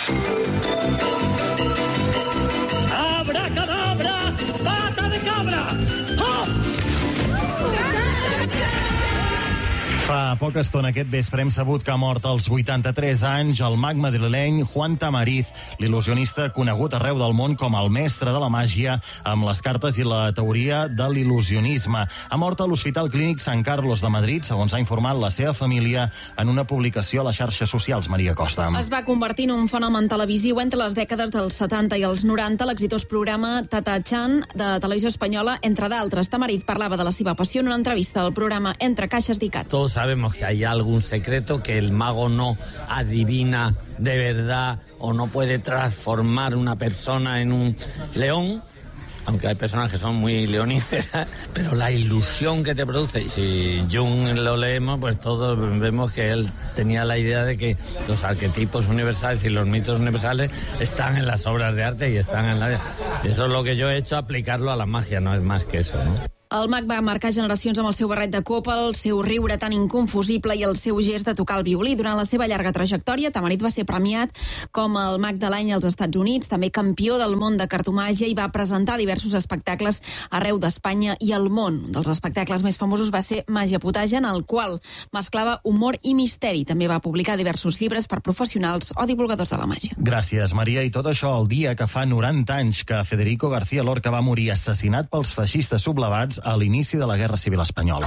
Abracadabra, pata de cabra. Fa poca estona aquest vespre hem sabut que ha mort als 83 anys el mag madrileny Juan Tamariz, l'il·lusionista conegut arreu del món com el mestre de la màgia amb les cartes i la teoria de l'il·lusionisme. Ha mort a l'Hospital Clínic Sant Carlos de Madrid, segons ha informat la seva família en una publicació a les xarxes socials. Maria Costa. Es va convertir en un fenomen televisiu entre les dècades dels 70 i els 90, l'exitós programa Tata Chan de Televisió Espanyola, entre d'altres. Tamariz parlava de la seva passió en una entrevista al programa Entre Caixes d'ICAT. Sabemos que hay algún secreto, que el mago no adivina de verdad o no puede transformar una persona en un león, aunque hay personas que son muy leoníferas, pero la ilusión que te produce, si Jung lo leemos, pues todos vemos que él tenía la idea de que los arquetipos universales y los mitos universales están en las obras de arte y están en la... Eso es lo que yo he hecho, aplicarlo a la magia, no es más que eso, ¿no? El mag va marcar generacions amb el seu barret de copa, el seu riure tan inconfusible i el seu gest de tocar el violí. Durant la seva llarga trajectòria, Tamariz va ser premiat com el mag de l'any als Estats Units, també campió del món de cartomàgia, i va presentar diversos espectacles arreu d'Espanya i el món. Un dels espectacles més famosos va ser Màgia Potaja, en el qual mesclava humor i misteri. També va publicar diversos llibres per professionals o divulgadors de la màgia. Gràcies, Maria. I tot això el dia que fa 90 anys que Federico García Lorca va morir assassinat pels feixistes sublevats a l'inici de la Guerra Civil Espanyola.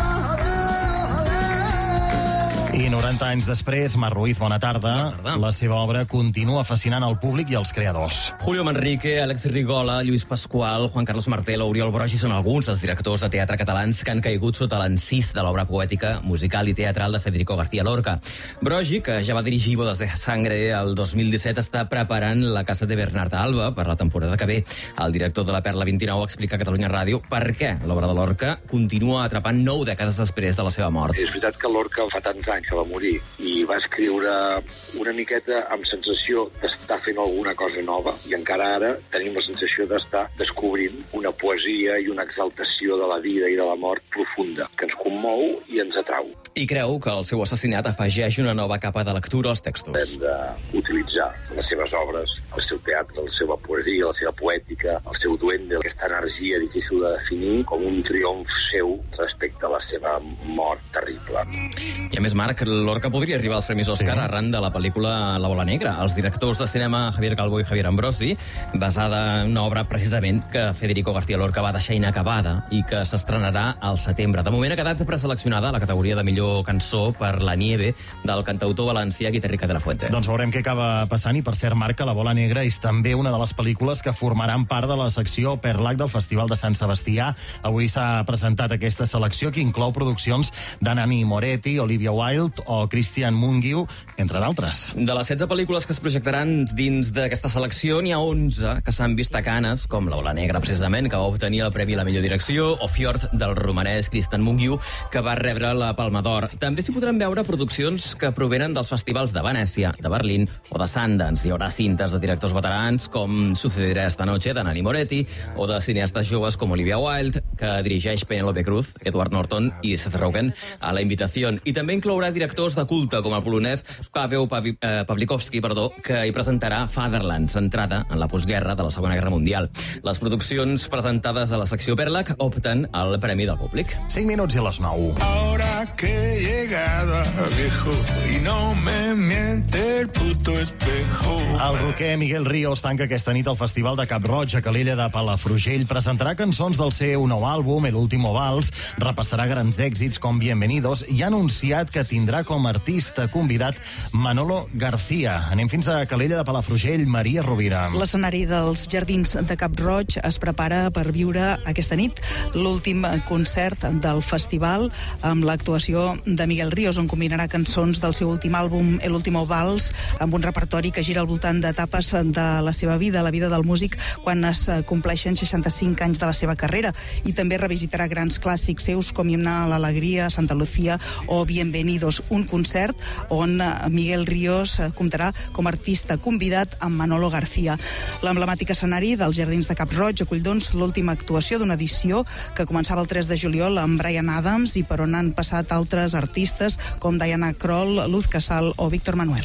I 90 anys després, Mar Ruiz, bona tarda. La seva obra continua fascinant el públic i els creadors. Julio Manrique, Àlex Rigola, Lluís Pasqual, Juan Carlos Martel o Oriol Brogi són alguns dels directors de teatre catalans que han caigut sota l'encís de l'obra poètica, musical i teatral de Federico García Lorca. Brogi, que ja va dirigir Bodas de Sangre el 2017, està preparant La Casa de Bernarda Alba per la temporada que ve. El director de la Perla 29 explica a Catalunya Ràdio per què l'obra de Lorca continua atrapant 9 dècades després de la seva mort. És veritat que Lorca fa tants anys que va morir i va escriure una miqueta amb sensació d'estar fent alguna cosa nova, i encara ara tenim la sensació d'estar descobrint una poesia i una exaltació de la vida i de la mort profunda, que ens commou i ens atrau. I creu que el seu assassinat afegeix una nova capa de lectura als textos. Hem d'utilitzar les seves obres, el seu teatre, la seva poesia, la seva poètica, el seu duende, aquesta energia difícil de definir, com un triomf seu respecte a la seva mort terrible. I a més, Marc, Lorca podria arribar als Premis Òscar arran de la pel·lícula La Bola Negra. Els directors de cinema Javier Calvo i Javier Ambrosi, basada en una obra precisament que Federico García Lorca va deixar inacabada i que s'estrenarà al setembre. De moment ha quedat preseleccionada a la categoria de millor cançó per La Nieve del cantautor valencià Guitarrica de la Fuente. Doncs veurem què acaba passant, i per cert, Marc, La Bola Negra és també una de les pel·lícules que formaran part de la secció Perlac del Festival de Sant Sebastià. Avui s'ha presentat aquesta selecció que inclou produccions d'Anani Moretti, Olivia Wilde o Christian Mungiu, entre d'altres. De les 16 pel·lícules que es projectaran dins d'aquesta selecció, n'hi ha 11 que s'han vist a Canes, com La Bola Negra, precisament, que va obtenir el Premi a la millor direcció, o Fjord, del romanès Christian Mungiu, que va rebre la Palma d'Or. També s'hi podran veure produccions que provenen dels festivals de Venècia, de Berlín o de Sundance. Hi haurà cintes de directors veterans com Sucederá esta noche, d'Anani Moretti, o de cineastes joves com Olivia Wilde, que dirigeix Penélope Cruz, Edward Norton i Seth Rogen a La Invitación. I també inclourà directors de culte, com el polonès Paweł Pawlikowski, que hi presentarà Fatherland, centrada en la postguerra de la Segona Guerra Mundial. Les produccions presentades a la secció Perlac opten al Premi del Públic. 5 minuts i les 9. Ahora que he llegado a viejo y no me miente el puto espejo. El roquer Miguel Ríos tanca aquesta nit al Festival de Cap-roig a Calella de Palafrugell. Presentarà cançons del seu nou àlbum, El último vals, repassarà grans èxits com Bienvenidos i ha anunciat que tindrà com a artista convidat Manolo García. Anem fins a Calella de Palafrugell. Maria Rovira. L'escenari dels Jardins de Cap-roig es prepara per viure aquesta nit l'últim concert del festival amb l'actuació de Miguel Ríos, on combinarà cançons del seu últim àlbum, El último vals, amb un repertori que gira al voltant d'etapes de la seva vida, la vida del músic quan es compleixen 65 anys de la seva carrera, i també revisitarà grans clàssics seus com Himne a l'Alegria, Santa Lucía o Bienvenidos, un concert on Miguel Ríos comptarà com a artista convidat amb Manolo García. L'emblemàtic escenari dels Jardins de Cap-roig acull, doncs, l'última actuació d'una edició que començava el 3 de juliol amb Bryan Adams i per on han passat altres artistes com Diana Krall, Luz Casal o Víctor Manuel.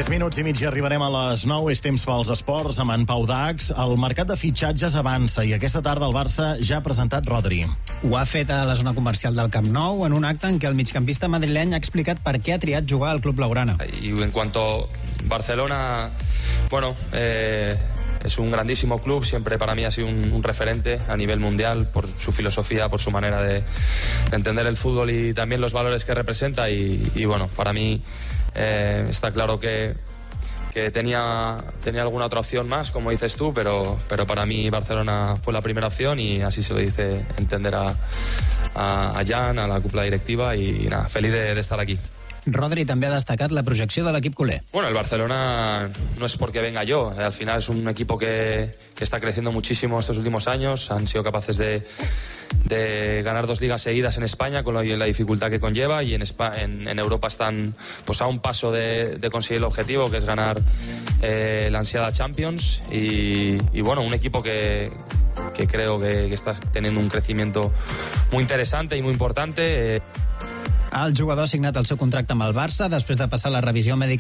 3 minuts i mig i arribarem a les 9. És temps pels esports amb en Pau Dax. El mercat de fitxatges avança i aquesta tarda el Barça ja ha presentat Rodri. Ho ha fet a la zona comercial del Camp Nou en un acte en què el migcampista madrileny ha explicat per què ha triat jugar al club blaugrana. Y en cuanto a Barcelona, bueno, es un grandísimo club, siempre para mí ha sido un referente a nivel mundial por su filosofía, por su manera de entender el fútbol y también los valores que representa y bueno, para mí está claro que tenía alguna otra opción más, como dices tú, pero para mí Barcelona fue la primera opción y así se lo dice entender a Jan, a la cúpula directiva y nada, feliz de estar aquí. Rodri també ha destacat la projecció de l'equip culer. Bueno, el Barcelona no es porque venga yo, al final es un equipo que está creciendo muchísimo estos últimos años, han sido capaces de ganar 2 ligas seguidas en España con la dificultad que conlleva y en Europa están pues a un paso de conseguir el objetivo, que es ganar la ansiada Champions y bueno, un equipo que creo que está teniendo un crecimiento muy interesante y muy importante. El jugador ha signat el seu contracte amb el Barça després de passar la revisió mèdica